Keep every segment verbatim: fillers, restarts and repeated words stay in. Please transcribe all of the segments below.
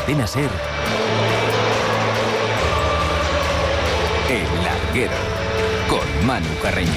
Cadena SER, El Larguero, con Manu Carreño.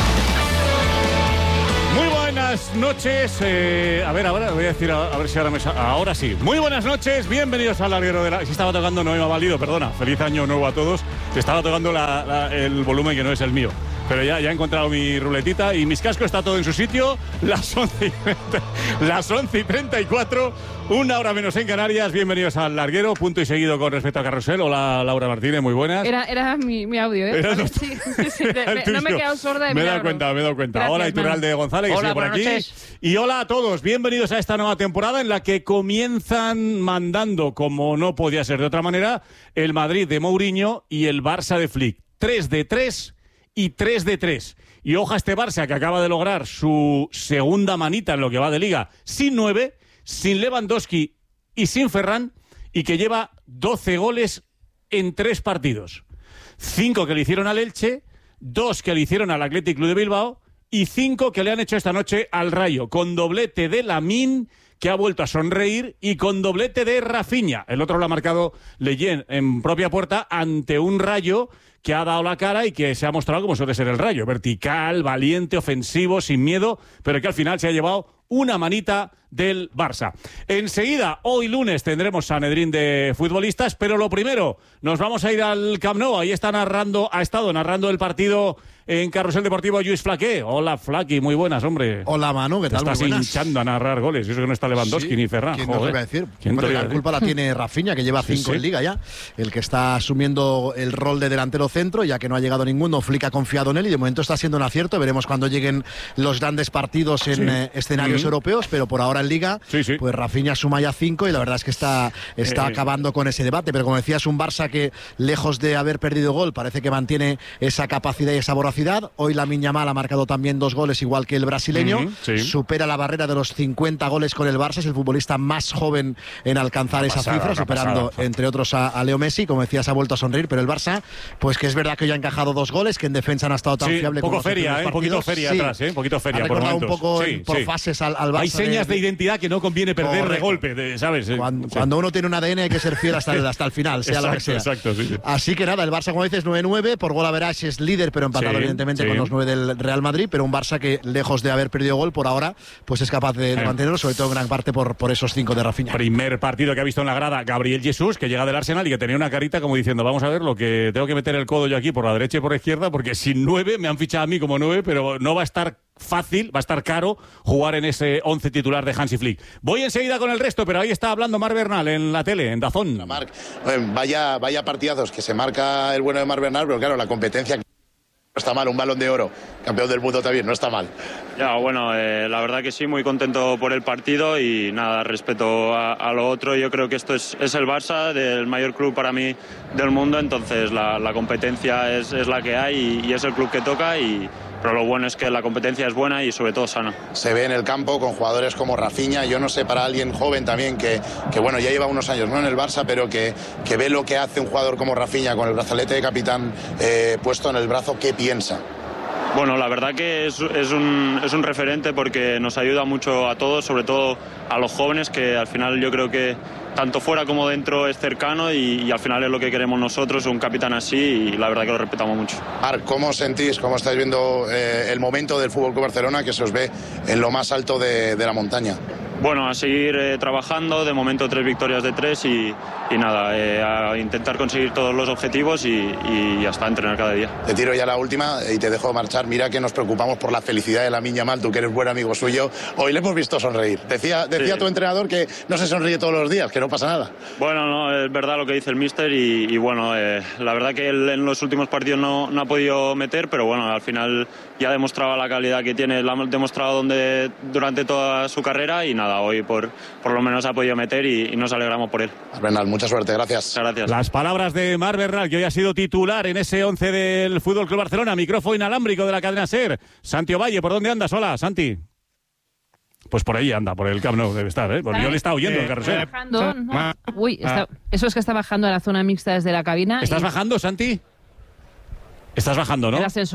Muy buenas noches. Eh, a ver, ahora voy a decir, a, a ver si ahora me sa- ahora sí. Muy buenas noches, bienvenidos al Larguero de la... Si estaba tocando, no me ha valido, perdona. Feliz año nuevo a todos. Estaba tocando la, la, el volumen que no es el mío. Pero ya, ya he encontrado mi ruletita y mis cascos, está todo en su sitio. Las once y treinta, las once y treinta y cuatro, una hora menos en Canarias. Bienvenidos al Larguero, punto y seguido con respecto a Carrusel. Hola, Laura Martínez, muy buenas. Era, era mi, mi audio, ¿eh? Era Sí, sí, sí, me, no me he quedado sorda de Me he dado milagro. cuenta, me he dado cuenta. Gracias, Hola, Iturralde González, que Hola, sigue por buenas aquí. noches. Y hola a todos, bienvenidos a esta nueva temporada en la que comienzan mandando, como no podía ser de otra manera, el Madrid de Mourinho y el Barça de Flick. tres de tres y tres de tres. Y ojo a este Barça que acaba de lograr su segunda manita en lo que va de Liga, sin nueve, sin Lewandowski y sin Ferran, y que lleva doce goles en tres partidos. Cinco que le hicieron al Elche, dos que le hicieron al Athletic Club de Bilbao y cinco que le han hecho esta noche al Rayo, con doblete de Lamine, que ha vuelto a sonreír, y con doblete de Rafinha. El otro lo ha marcado Leyen en propia puerta ante un Rayo que ha dado la cara y que se ha mostrado como suele ser el Rayo. Vertical, valiente, ofensivo, sin miedo, pero que al final se ha llevado una manita del Barça. Enseguida, hoy lunes, tendremos Sanedrín de futbolistas, pero lo primero, nos vamos a ir al Camp Nou. Ahí está narrando, ha estado narrando el partido en Carrusel Deportivo Lluís Flaqué. Hola, Flaqui, muy buenas, hombre. Hola, Manu, ¿qué Te tal? estás Muy buenas. hinchando a narrar goles. Eso que no está Lewandowski Sí, ni Ferran. ¿quién no Joder. te iba a decir? ¿Quién te Hombre, iba a la decir? culpa la tiene Rafinha, que lleva Sí, cinco sí. en Liga ya. El que está asumiendo el rol de delantero centro, ya que no ha llegado ninguno. Flick ha confiado en él y de momento está siendo un acierto. Veremos cuando lleguen los grandes partidos en Sí. eh, escenarios Mm. europeos, pero por ahora en Liga, Sí, sí. pues Rafinha suma ya cinco y la verdad es que está, está Eh, acabando con ese debate. Pero como decías, un Barça que, lejos de haber perdido gol, parece que mantiene esa capacidad y esa voracidad. Hoy Lamine Yamal ha marcado también dos goles, igual que el brasileño. Mm, sí. Supera la barrera de los cincuenta goles con el Barça. Es el futbolista más joven en alcanzar Una esa pasada, cifra, una superando, pasada. entre otros, a, a Leo Messi. Como decías, ha vuelto a sonreír, pero el Barça, pues que es verdad que hoy ha encajado dos goles, que en defensa no ha estado tan Sí, fiable un poco como los feria, últimos ¿eh? Un poquito partidos. feria Sí. atrás, ¿eh? Un poquito feria Ha por recordado un momentos. poco Sí, en- por sí. fases al, al Barça. Hay señas de, de- identidad que no conviene perder de Correcto. golpe, de- ¿sabes? Cuando, Sí. cuando uno tiene un A D N hay que ser fiel hasta el, hasta el final, sea lo que sea. Exacto, exacto, sí, sí. Así que nada, el Barça, como dices, nueve nueve, por gol average es líder, pero empatado Sí, evidentemente sí. con los nueve del Real Madrid, pero un Barça que, lejos de haber perdido gol por ahora, pues es capaz de, de Eh. mantenerlo, sobre todo en gran parte por, por esos cinco de Rafinha. Primer partido que ha visto en la grada Gabriel Jesús, que llega del Arsenal y que tenía una carita como diciendo, vamos a ver lo que tengo que meter el codo yo aquí por la derecha y por la izquierda, porque sin nueve me han fichado a mí como nueve, pero no va a estar fácil, va a estar caro jugar en ese once titular de Hansi Flick. Voy enseguida con el resto, pero ahí está hablando Marc Bernal en la tele, en Dazón. Marc, eh, vaya, vaya partidazos que se marca el bueno de Marc Bernal, pero claro, la competencia no está mal, un Balón de Oro, campeón del mundo también, no está mal. Ya, bueno, eh, la verdad que sí, muy contento por el partido y nada, respecto a, a lo otro, yo creo que esto es, es el Barça, del mayor club para mí del mundo, entonces la, la competencia es, es la que hay y, y es el club que toca, y, pero lo bueno es que la competencia es buena y sobre todo sana. Se ve en el campo con jugadores como Rafinha, yo no sé, para alguien joven también que, que bueno, ya lleva unos años no en el Barça, pero que, que ve lo que hace un jugador como Rafinha con el brazalete de capitán eh, puesto en el brazo, ¿qué piensa? Bueno, la verdad que es, es, un, es un referente porque nos ayuda mucho a todos, sobre todo a los jóvenes, que al final yo creo que tanto fuera como dentro es cercano y, y al final es lo que queremos nosotros, un capitán así, y la verdad que lo respetamos mucho. Marc, ¿cómo sentís, cómo estáis viendo eh, el momento del Fútbol Club Barcelona, que se os ve en lo más alto de, de la montaña? Bueno, a seguir eh, trabajando, de momento tres victorias de tres y, y nada, eh, a intentar conseguir todos los objetivos y, y hasta entrenar cada día. Te tiro ya la última y te dejo marchar. Mira que nos preocupamos por la felicidad de Lamine Yamal, tú que eres buen amigo suyo. Hoy le hemos visto sonreír. Decía, decía Sí. tu entrenador que no se sonríe todos los días, que no pasa nada. Bueno, no, es verdad lo que dice el míster y, y bueno, eh, la verdad que él en los últimos partidos no, no ha podido meter, pero bueno, al final ya demostraba la calidad que tiene, la ha demostrado donde, durante toda su carrera y nada, hoy por, por lo menos ha podido meter y, y nos alegramos por él. Bernal, mucha suerte, gracias. Muchas gracias. Las palabras de Marc Bernal, que hoy ha sido titular en ese once del Fútbol Club Barcelona. Micrófono inalámbrico de la cadena SER. Santi Ovalle, ¿por dónde andas? Hola, Santi. Pues por ahí anda, por el Camp Nou debe estar, ¿eh? Porque yo le he estado oyendo en carrusel. Bajando, ¿no? Uy, está- eso es que está bajando a la zona mixta desde la cabina. ¿Estás y- bajando, Santi? Estás bajando, ¿no? El ascensor.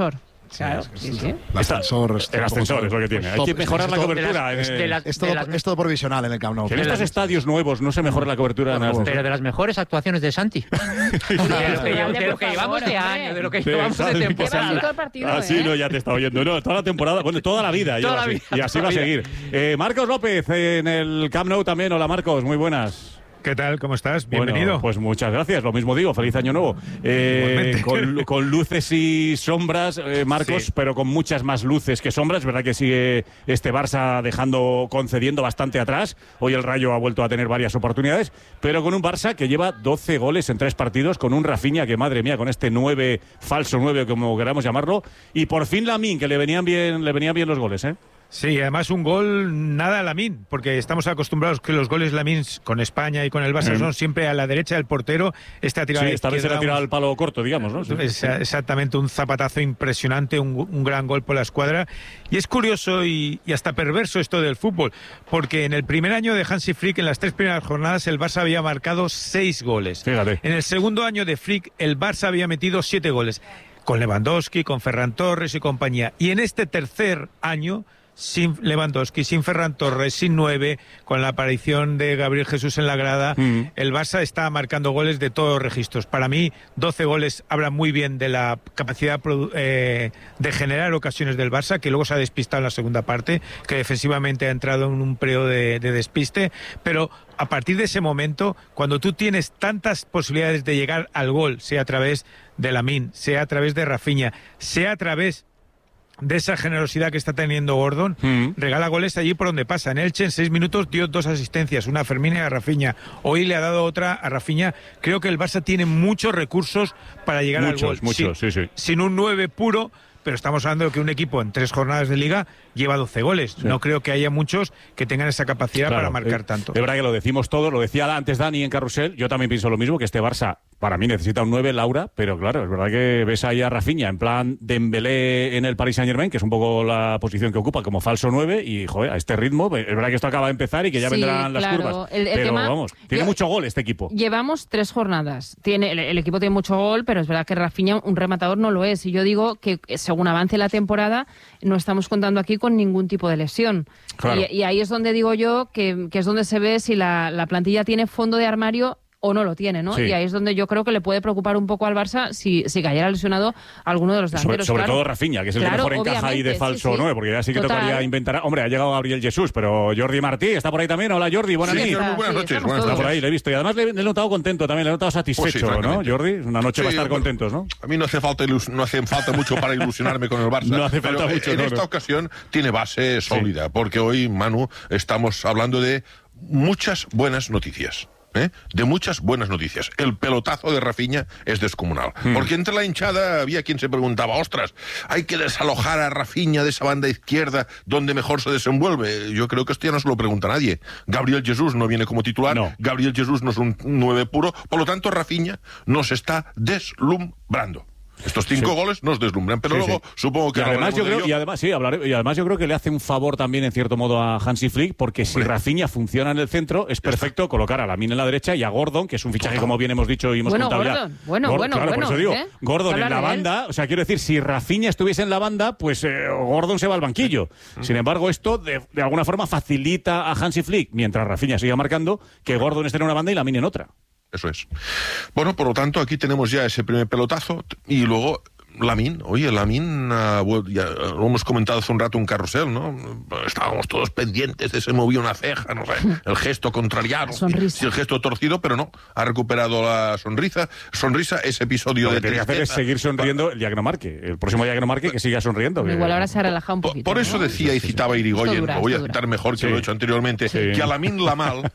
Claro, sí, sí. El ascensor, el ascensor es lo que tiene. Hay que mejorar la cobertura. Es, de las, es, todo, las, es todo provisional en el Camp Nou. Que en estos estadios nuevos no se mejora la cobertura. Bueno, bueno, pero de las mejores actuaciones de Santi. de lo que, de lo que llevamos de año, de lo que llevamos de temporada. Así no, ya te está oyendo. No, toda la temporada, bueno, toda la vida. Toda la así, vida y así va a seguir. Eh, Marcos López en el Camp Nou también. Hola, Marcos, muy buenas. ¿Qué tal? ¿Cómo estás? Bienvenido. Bueno, pues muchas gracias, lo mismo digo, feliz año nuevo. Eh, con, con luces y sombras, eh, Marcos, sí. Pero con muchas más luces que sombras. Es verdad que sigue este Barça dejando, concediendo bastante atrás. Hoy el Rayo ha vuelto a tener varias oportunidades, pero con un Barça que lleva doce goles en tres partidos, con un Rafinha que, madre mía, con este nueve, falso nueve, como queramos llamarlo, y por fin Lamine, que le venían bien, le venían bien los goles, ¿eh? Sí, además un gol nada a Lamine, porque estamos acostumbrados que los goles Lamine con España y con el Barça mm. son siempre a la derecha del portero. Este ha tirado sí, esta vez se le ha tirado al palo corto, digamos, ¿no? Sí. Es exactamente un zapatazo impresionante, un, un gran gol por la escuadra. Y es curioso y, y hasta perverso esto del fútbol, porque en el primer año de Hansi Flick, en las tres primeras jornadas, el Barça había marcado seis goles. Fíjate. En el segundo año de Flick, el Barça había metido siete goles, con Lewandowski, con Ferran Torres y compañía. Y en este tercer año, sin Lewandowski, sin Ferran Torres, sin nueve, con la aparición de Gabriel Jesús en la grada, mm. el Barça está marcando goles de todos los registros. Para mí, doce goles hablan muy bien de la capacidad eh, de generar ocasiones del Barça, que luego se ha despistado en la segunda parte, que defensivamente ha entrado en un periodo de, de despiste, pero a partir de ese momento, cuando tú tienes tantas posibilidades de llegar al gol, sea a través de Lamine, sea a través de Rafinha, sea a través de esa generosidad que está teniendo Gordon, mm. regala goles allí por donde pasa. En Elche, en seis minutos, dio dos asistencias, una a Fermín y a Rafinha. Hoy le ha dado otra a Rafinha. Creo que el Barça tiene muchos recursos para llegar muchos, al gol. Muchos, sin, sí, sí. Sin un nueve puro, pero estamos hablando de que un equipo en tres jornadas de Liga lleva doce goles. Sí. No creo que haya muchos que tengan esa capacidad claro, para marcar eh, tanto. De verdad que lo decimos todo, lo decía antes Dani en Carrusel, yo también pienso lo mismo, que este Barça para mí necesita un nueve, Laura, pero claro, es verdad que ves ahí a Rafinha en plan Dembélé en el Paris Saint-Germain, que es un poco la posición que ocupa como falso nueve, y joder, a este ritmo, es verdad que esto acaba de empezar y que ya sí, vendrán las claro. curvas. El, el pero tema, vamos, tiene mucho gol este equipo. Llevamos tres jornadas. Tiene, el, el equipo tiene mucho gol, pero es verdad que Rafinha, un rematador, no lo es. Y yo digo que según avance la temporada, no estamos contando aquí con ningún tipo de lesión. Claro. Y, y ahí es donde digo yo que, que es donde se ve si la, la plantilla tiene fondo de armario o no lo tiene, ¿no? Sí. Y ahí es donde yo creo que le puede preocupar un poco al Barça si, si cayera lesionado alguno de los delanteros. Sobre, sobre claro. todo Rafinha, que es el claro, que mejor encaja ahí de falso sí, sí. nueve, porque ya sí que Total. tocaría inventar... Hombre, ha llegado Gabriel Jesús, pero Jordi Martí está por ahí también. Hola, Jordi, buenas sí, noches. Muy buenas noches. Sí, buenas está por ahí, le he visto. Y además le, le he notado contento también, le he notado satisfecho, pues sí, ¿no, Jordi? Una noche sí, va a estar bueno, contentos, ¿no? A mí no hace falta no hace falta mucho para ilusionarme con el Barça. No hace falta pero mucho, En no, esta no. ocasión tiene base sólida, sí. porque hoy, Manu, estamos hablando de muchas buenas noticias. ¿Eh? De muchas buenas noticias. El pelotazo de Rafinha es descomunal. Hmm. Porque entre la hinchada había quien se preguntaba, ostras, hay que desalojar a Rafinha de esa banda izquierda donde mejor se desenvuelve. Yo creo que esto ya no se lo pregunta a nadie. Gabriel Jesús no viene como titular, no. Gabriel Jesús no es un nueve puro, por lo tanto Rafinha nos está deslumbrando. Estos cinco sí. goles nos deslumbran, pero sí, luego sí. supongo que... Y además, yo creo, y, además, sí, hablaré, y además yo creo que le hace un favor también, en cierto modo, a Hansi Flick, porque si bueno. Rafinha funciona en el centro, es perfecto está. colocar a Lamine en la derecha y a Gordon, que es un fichaje, como bien hemos dicho y hemos bueno, contado Gordon. ya. Bueno, Gordon, bueno, claro, bueno. por eso digo, ¿eh? Gordon en la banda, o sea, quiero decir, si Rafinha estuviese en la banda, pues eh, Gordon se va al banquillo. Mm. Sin embargo, esto de, de alguna forma facilita a Hansi Flick, mientras Rafinha siga marcando, que Gordon esté en una banda y Lamine en otra. Eso es. Bueno, por lo tanto, aquí tenemos ya ese primer pelotazo y luego... Lamine, oye, Lamine, uh, ya lo hemos comentado hace un rato en Carrusel, ¿no? Estábamos todos pendientes de se movía una ceja, no sé, el gesto contrariado, sonrisa. Sí, el gesto torcido, pero no, ha recuperado la sonrisa, sonrisa, ese episodio lo de que tristeza. Hacer es seguir sonriendo el día que no marque, el próximo día que no marque que siga sonriendo. Que... Igual ahora se ha relajado un poquito. Por, por eso ¿no? decía y citaba a Irigoyen, lo voy a citar mejor que sí. lo he hecho anteriormente, sí. que a Lamine Yamal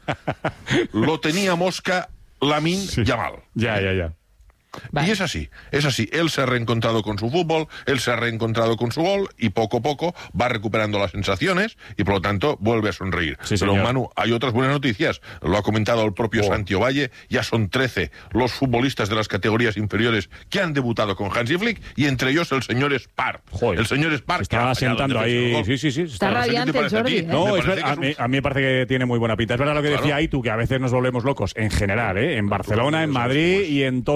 lo tenía mosca Lamine sí. Yamal. Ya, ya, ya. Vale. Y es así, es así. Él se ha reencontrado con su fútbol, él se ha reencontrado con su gol y poco a poco va recuperando las sensaciones y por lo tanto vuelve a sonreír. Sí, Pero señor. Manu, hay otras buenas noticias. Lo ha comentado el propio oh. Santi Ovalle. Ya son trece los futbolistas de las categorías inferiores que han debutado con Hansi Flick y entre ellos el señor Spar. Joder. El señor Spar. Se está sentando ahí. Sí, sí, sí. Está, está radiante el Jordi. ¿eh? No, es verdad, a, mí, a mí me parece que tiene muy buena pinta. Es verdad lo que claro. decía Aitu, que a veces nos volvemos locos en general, ¿eh? En Barcelona, en Madrid y en todos los sitios.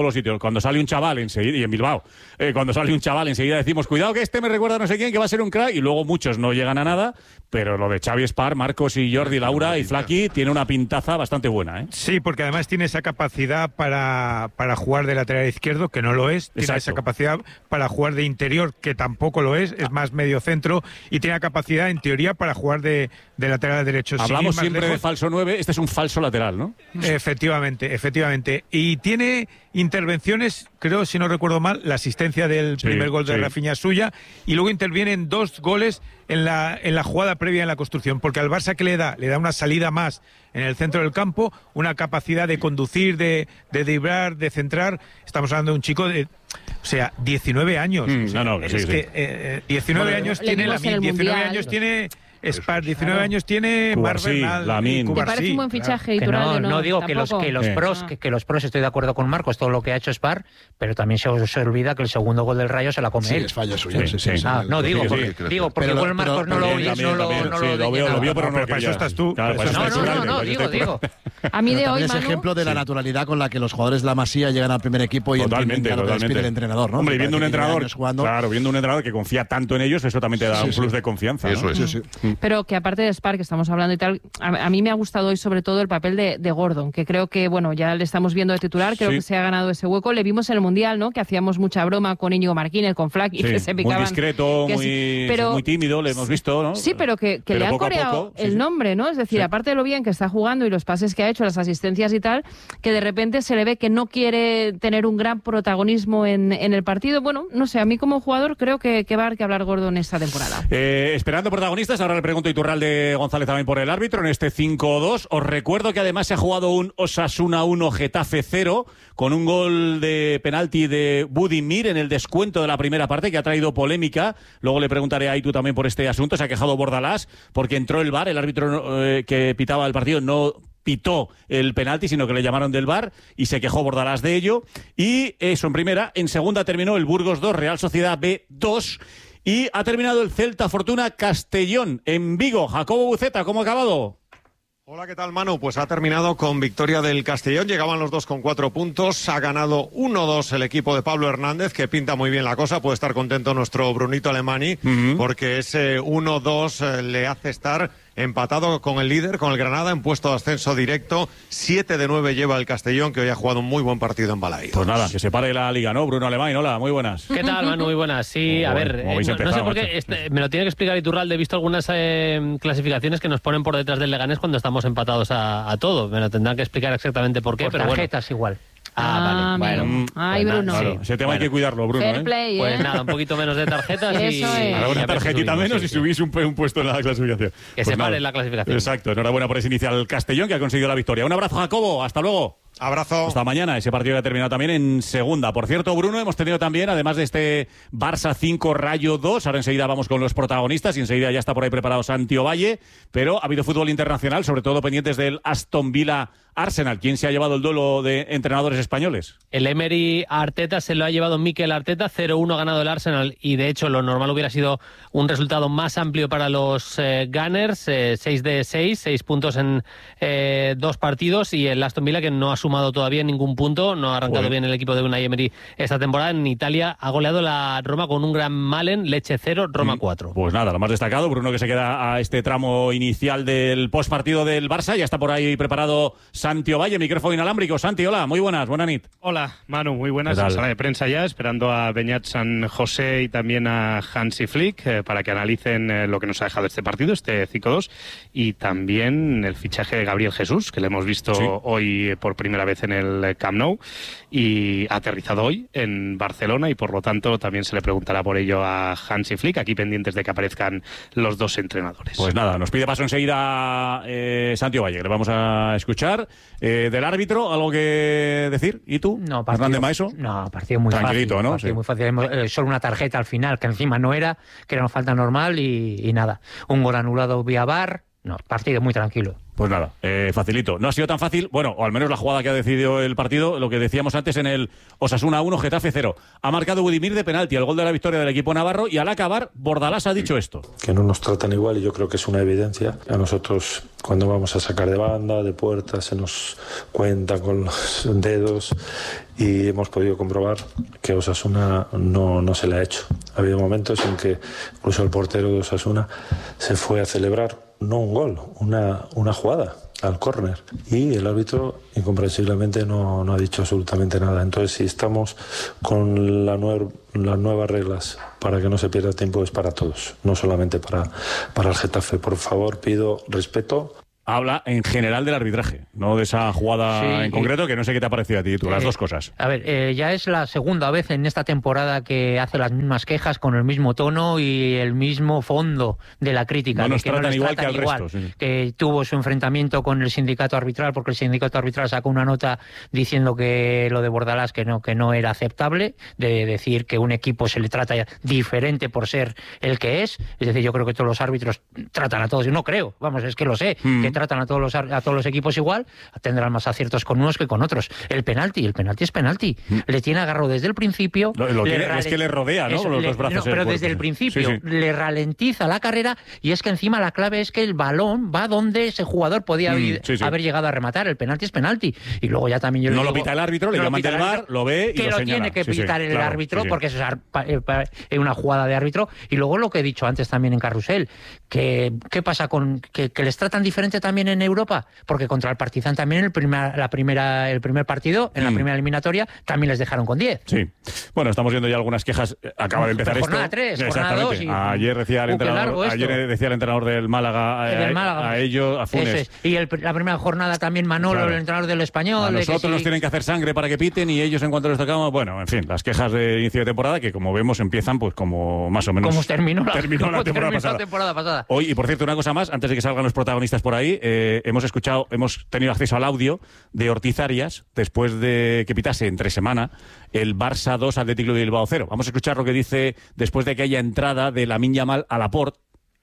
cuando sale un chaval enseguida, y en Bilbao, eh, cuando sale un chaval enseguida decimos, cuidado que este me recuerda a no sé quién, que va a ser un crack, y luego muchos no llegan a nada, pero lo de Xavi Espar, Marcos y Jordi, Laura y Flaqui tiene una pintaza bastante buena, ¿eh? Sí, porque además tiene esa capacidad para, para jugar de lateral izquierdo, que no lo es, tiene Exacto. esa capacidad para jugar de interior, que tampoco lo es, es más medio centro, y tiene la capacidad, en teoría, para jugar de, de lateral derecho. Hablamos siempre lejos, de falso nueve, este es un falso lateral, ¿no? Efectivamente, efectivamente. Y tiene intervenciones, creo, si no recuerdo mal, la asistencia del sí, primer gol de sí. Rafinha suya, y luego interviene en dos goles en la, en la jugada previa en la construcción, porque al Barça, ¿qué le da? Le da una salida más en el centro del campo, una capacidad de conducir, de, de driblar, de centrar. Estamos hablando de un chico de... O sea, diecinueve años. Mm, o sea, no, no, es sí, que sí. eh, diecinueve bueno, años tiene Lamine, diecinueve años tiene Espar, diecinueve años tiene Marc Bernal, Lamine. ¿Te parece un buen fichaje, claro. Iturralde? No, no, no digo que los, que los eh. pros, que, que los pros, estoy de acuerdo con Marcos, todo lo que ha hecho Espar, pero también se, se olvida que el segundo gol del Rayo se la come Sí, él. es fallo suyo. Sí, Sí, sí, sí. sí. Ah, no, digo, Sí, porque, sí, digo, porque pero- igual Marcos pero- no lo pero oyes, también, no lo, también, no sí, lo, lo veo, oye lo veo, nada. pero no pero lo para eso quería. estás tú. Claro, Para eso para No, eso no, estás no, tú, no, Iturralde, digo, para eso digo. te- A mí de Pero hoy, también es Manu, ejemplo de la Sí. naturalidad con la que los jugadores de la Masía llegan al primer equipo y Totalmente, entienden lo que les totalmente. pide el entrenador, ¿no? Hombre, y Me viendo un parece que llevan entrenador, años jugando. claro, viendo un entrenador que confía tanto en ellos, eso también te da Sí, un sí. plus de confianza, Eso ¿no? es. Sí, sí. pero que aparte de Spar, que estamos hablando y tal, a, a mí me ha gustado hoy sobre todo el papel de, de Gordon, que creo que, bueno, ya le estamos viendo de titular, creo Sí. que se ha ganado ese hueco. Le vimos en el Mundial, ¿no? Que hacíamos mucha broma con Íñigo Martínez, con Flack, y Sí, que se muy picaban. discreto, que muy, sí, pero- muy tímido, le hemos visto, ¿no? Sí, pero que, que Pero le han poco a coreado poco, sí, el sí. nombre, ¿no? Es decir, Sí. aparte de lo bien que está jugando y los pases que ha hecho, las asistencias y tal, que de repente se le ve que no quiere tener un gran protagonismo en, en el partido. Bueno, no sé, a mí como jugador creo que, que va a haber que hablar Gordon esta temporada. Eh, esperando protagonistas, ahora le pregunto a Iturralde González también por el árbitro en este cinco dos. Os recuerdo que además se ha jugado un Osasuna uno, Getafe cero, con un gol de penalti de Budimir en el descuento de la primera parte, que ha traído polémica. Luego le preguntaré a Itu también por este asunto. Se ha quejado Bordalás porque entró el V A R, el árbitro eh, que pitaba el partido no pitó el penalti, sino que le llamaron del V A R y se quejó Bordalás de ello. Y eso en primera. En segunda terminó el Burgos dos, Real Sociedad B dos. Y ha terminado el Celta Fortuna Castellón en Vigo. Jacobo Buceta, ¿cómo ha acabado? Hola, ¿qué tal, Manu? Pues ha terminado con victoria del Castellón. Llegaban los dos con cuatro puntos. Ha ganado uno dos el equipo de Pablo Hernández, que pinta muy bien la cosa. Puede estar contento nuestro Brunito Alemani, Uh-huh. porque ese uno dos eh, le hace estar empatado con el líder, con el Granada, en puesto de ascenso directo. Siete de nueve lleva el Castellón, que hoy ha jugado un muy buen partido en Balaídos. Pues nada, que se pare la liga, ¿no? Bruno Alemán, hola, muy buenas. ¿Qué tal, Manu? Muy buenas. Sí, Oh, a bueno, ver, como eh, habéis no, no empezado, sé por macho. qué, este, me lo tiene que explicar Iturralde. He visto algunas eh, clasificaciones que nos ponen por detrás del Leganés cuando estamos empatados a, a todo. Me lo tendrán que explicar exactamente por qué, Por pero bueno. tarjetas igual. Ah, Ah, vale. mira. Bueno, Ay, pues Bruno. nada, Claro, sí. ese tema Bueno, hay que cuidarlo, Bruno. Fair ¿eh? play, ¿eh? Pues nada, un poquito menos de tarjetas y... Eso es. y Ahora a una ver si tarjetita subimos, menos sí, y sí. subís un, un puesto en la clasificación. Que Pues se nada. pare en la clasificación. Exacto, enhorabuena por ese inicial Castellón, que ha conseguido la victoria. Un abrazo, Jacobo, hasta luego. Abrazo. Hasta mañana, ese partido que ha terminado también en segunda. Por cierto, Bruno, hemos tenido también, además de este Barça cinco, Rayo dos, ahora enseguida vamos con los protagonistas y enseguida ya está por ahí preparado Santi Ovalle, pero ha habido fútbol internacional, sobre todo pendientes del Aston Villa Arsenal. ¿Quién se ha llevado el duelo de entrenadores españoles? El Emery a Arteta se lo ha llevado Mikel Arteta, cero uno ha ganado el Arsenal y de hecho lo normal hubiera sido un resultado más amplio para los eh, Gunners, eh, seis de seis, seis puntos en eh, dos partidos, y el Aston Villa, que no ha sumado todavía ningún punto, no ha arrancado Joder. bien el equipo de Unai Emery esta temporada. En Italia ha goleado la Roma con un gran Malen, Leche cero, Roma cuatro. Pues nada, lo más destacado, Bruno, que se queda a este tramo inicial del postpartido del Barça. Ya está por ahí preparado Santi Ovalle, micrófono inalámbrico. Santi, hola, muy buenas, buena nit. Hola, Manu, muy buenas. ¿Qué tal? En sala de prensa ya, esperando a Beñat San José y también a Hansi Flick eh, para que analicen eh, lo que nos ha dejado este partido, este cinco dos, y también el fichaje de Gabriel Jesús, que le hemos visto Sí. hoy por primera vez en el Camp Nou y ha aterrizado hoy en Barcelona, y por lo tanto también se le preguntará por ello a Hansi Flick, aquí pendientes de que aparezcan los dos entrenadores. Pues nada, nos pide paso enseguida eh, Santi Ovalle, que le vamos a escuchar. Eh, del árbitro, ¿algo que decir? ¿Y tú? No, Hernández Maeso. No, partido muy Tranquilito, fácil. ¿no? Partido Sí. muy fácil. Hemos- eh, solo una tarjeta al final, que encima no era, que era una falta normal y, y nada. Un gol anulado vía V A R. No, partido muy tranquilo. Pues nada, eh, facilito. No ha sido tan fácil, bueno, o al menos la jugada que ha decidido el partido, lo que decíamos antes en el Osasuna uno, Getafe cero. Ha marcado Budimir de penalti, el gol de la victoria del equipo navarro, y al acabar, Bordalás ha dicho esto. Que no nos tratan igual y yo creo que es una evidencia. A nosotros, cuando vamos a sacar de banda, de puerta, se nos cuenta con los dedos y hemos podido comprobar que Osasuna no, no se le ha hecho. Ha habido momentos en que incluso el portero de Osasuna se fue a celebrar no un gol, una, una jugada al córner. Y el árbitro, incomprensiblemente, no, no ha dicho absolutamente nada. Entonces, si estamos con la nueva, las nuevas reglas para que no se pierda tiempo, es para todos, no solamente para, para el Getafe. Por favor, pido respeto. Habla en general del arbitraje, no de esa jugada sí, en concreto, que no sé qué te ha parecido a ti, tú, las eh, dos cosas. A ver, eh, ya es la segunda vez en esta temporada que hace las mismas quejas con el mismo tono y el mismo fondo de la crítica. No nos que tratan no igual tratan que al igual, resto. Sí. Que tuvo su enfrentamiento con el sindicato arbitral, porque el sindicato arbitral sacó una nota diciendo que lo de Bordalás que no, que no era aceptable, de decir que un equipo se le trata diferente por ser el que es. Es decir, yo creo que todos los árbitros tratan a todos, y no creo, vamos, es que lo sé, mm. que tratan a todos los a todos los equipos igual, tendrán más aciertos con unos que con otros. El penalti, el penalti es penalti. Mm. Le tiene agarrado desde el principio. Lo, lo tiene, rale... Es que le rodea, ¿no? Eso, los le, dos brazos. No, pero desde el principio sí, sí. le ralentiza la carrera, y es que encima la clave es que el balón va donde ese jugador podía mm, haber, sí, sí. haber llegado a rematar. El penalti es penalti. Y luego ya también yo No le lo digo, pita el árbitro, le llaman del V A R, lo ve y que lo, lo señala. tiene que sí, pitar sí, el claro, árbitro, sí, sí. porque eso es una jugada de árbitro. Y luego lo que he dicho antes también en Carrusel, que ¿qué pasa con que, que les tratan diferente también en Europa? Porque contra el Partizan también el primer, la primera, el primer partido, en la mm. primera eliminatoria, también les dejaron con diez. Sí. Bueno, estamos viendo ya algunas quejas. Acaba de empezar jornada esto. tres, Exactamente. Jornada dos. Y... Ayer decía el entrenador, ayer decía el entrenador del Málaga, a, del Málaga. a ellos, a Funes. Es. Y el, la primera jornada también Manolo, claro. el entrenador del Español. A nosotros que nos sí... tienen que hacer sangre para que piten, y ellos en cuanto les tocamos, bueno, en fin, las quejas de inicio de temporada que, como vemos, empiezan pues como más o menos... Como terminó la, terminó como la, temporada, terminó pasada. la temporada pasada. Hoy, y por cierto, una cosa más, antes de que salgan los protagonistas por ahí, eh, hemos escuchado, hemos tenido acceso al audio de Ortiz Arias, después de que pitase entre semana el Barça dos, Atlético de Bilbao cero. Vamos a escuchar lo que dice después de que haya entrada de Lamine Yamal a Laporte,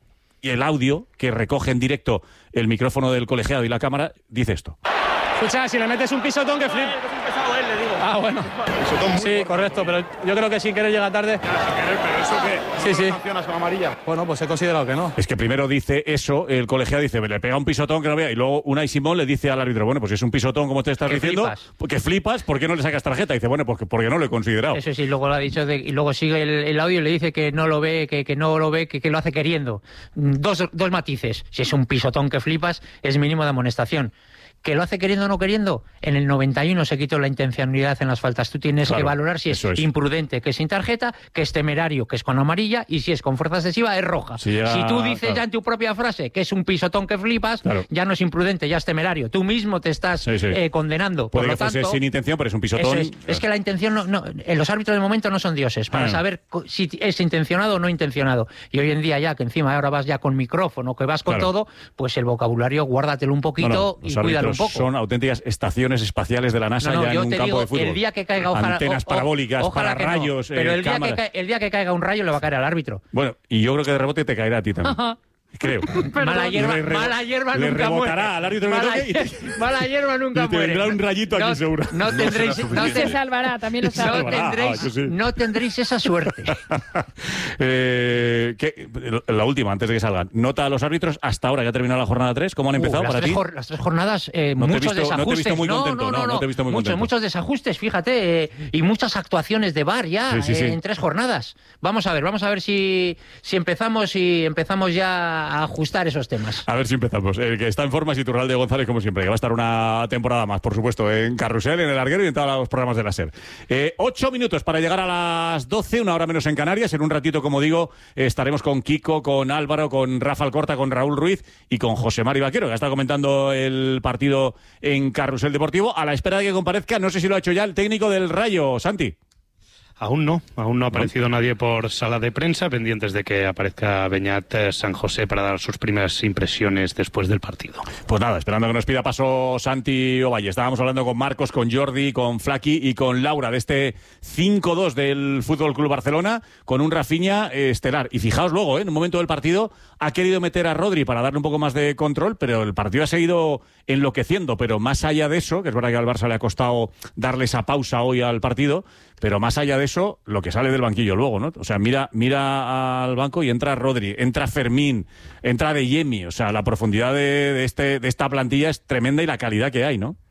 y el audio que recoge en directo el micrófono del colegiado y la cámara dice esto. Escucha, si le metes un pisotón que flip. Él, le digo. Ah, bueno. Sí, correcto, pero yo creo que sin querer llega tarde. Sin querer, pero eso que sí, sí. sancionas con amarilla. Bueno, pues he considerado que no. Es que primero dice eso, el colegiado dice, le pega un pisotón que no vea, y luego Unai Simón le dice al árbitro, bueno, pues si es un pisotón como te estás que diciendo, flipas. que flipas, ¿por qué no le sacas tarjeta? Y dice, bueno, pues porque no lo he considerado. Eso sí, luego lo ha dicho, de, y luego sigue el, el audio y le dice que no lo ve, que, que no lo ve, que, que lo hace queriendo. Dos, dos matices. Si es un pisotón que flipas, es mínimo de amonestación. ¿Que lo hace queriendo o no queriendo? En el noventa y uno se quitó la intencionalidad en las faltas. Tú tienes claro, que valorar si es, es imprudente, que es sin tarjeta, que es temerario, que es con amarilla, y si es con fuerza excesiva, es roja. Si, ya, si tú dices claro. ya en tu propia frase que es un pisotón que flipas, claro. ya no es imprudente, ya es temerario. Tú mismo te estás sí, sí. Eh, condenando. Puede Por que lo tanto, fuese sin intención, pero es un pisotón. Es, es que la intención, no, no, los árbitros de momento no son dioses para ah. saber si es intencionado o no intencionado. Y hoy en día ya, que encima ahora vas ya con micrófono, que vas con claro. todo, pues el vocabulario guárdatelo un poquito no, no, y cuídalo un poco. Son auténticas estaciones espaciales de la NASA no, no, ya en un campo digo, de fútbol. El día que caiga, ojalá, antenas o, parabólicas para no, rayos, pero eh, el, día que cae, el día que caiga un rayo le va a caer al árbitro. Bueno, y yo creo que de rebote te caerá a ti también. Creo. Mala hierba, re, mala hierba le nunca muere. Al árbitro mala, que toque y mala hierba nunca y te muere. Vendrá un rayito no, aquí seguro. No tendréis, no, no se salvará, también lo sabe. No tendréis, ah, sí. no tendréis esa suerte. eh, ¿qué, la última, antes de que salgan. Nota a los árbitros hasta ahora que ha terminado la jornada tres. ¿Cómo han empezado uh, para tres ti? Jor, las tres jornadas, eh, no muchos visto, desajustes. No te he visto muy contento. No, no, no, no, no te he visto muy muchos, contento. muchos desajustes, fíjate, eh, y muchas actuaciones de V A R ya sí, sí, eh, sí. en tres jornadas. Vamos a ver, vamos a ver si, si empezamos y empezamos ya a ajustar esos temas. A ver si empezamos. El que está en forma es Iturralde González, como siempre, que va a estar una temporada más, por supuesto, en Carrusel, en El Larguero y en todos los programas de la SER. Eh, ocho minutos para llegar a las doce, una hora menos en Canarias. En un ratito, como digo, estaremos con Kiko, con Álvaro, con Rafa Alcorta, con Raúl Ruiz y con José Mari Vaquero, que está comentando el partido en Carrusel Deportivo, a la espera de que comparezca, no sé si lo ha hecho ya, el técnico del Rayo, Santi. Aún no, aún no ha aparecido no. nadie por sala de prensa, pendientes de que aparezca Beñat San José para dar sus primeras impresiones después del partido. Pues nada, esperando que nos pida paso Santi Ovalle. Estábamos hablando con Marcos, con Jordi, con Flaki y con Laura de este cinco dos del Fútbol Club Barcelona, con un Rafinha estelar. Y fijaos luego, ¿eh? en un momento del partido ha querido meter a Rodri para darle un poco más de control, pero el partido ha seguido enloqueciendo. Pero más allá de eso, que es verdad que al Barça le ha costado darle esa pausa hoy al partido, pero más allá de eso, lo que sale del banquillo luego, ¿no? O sea, mira, mira al banco y entra Rodri, entra Fermín, entra Adeyemi. O sea, la profundidad de, de, este, de esta plantilla es tremenda y la calidad que hay, ¿no?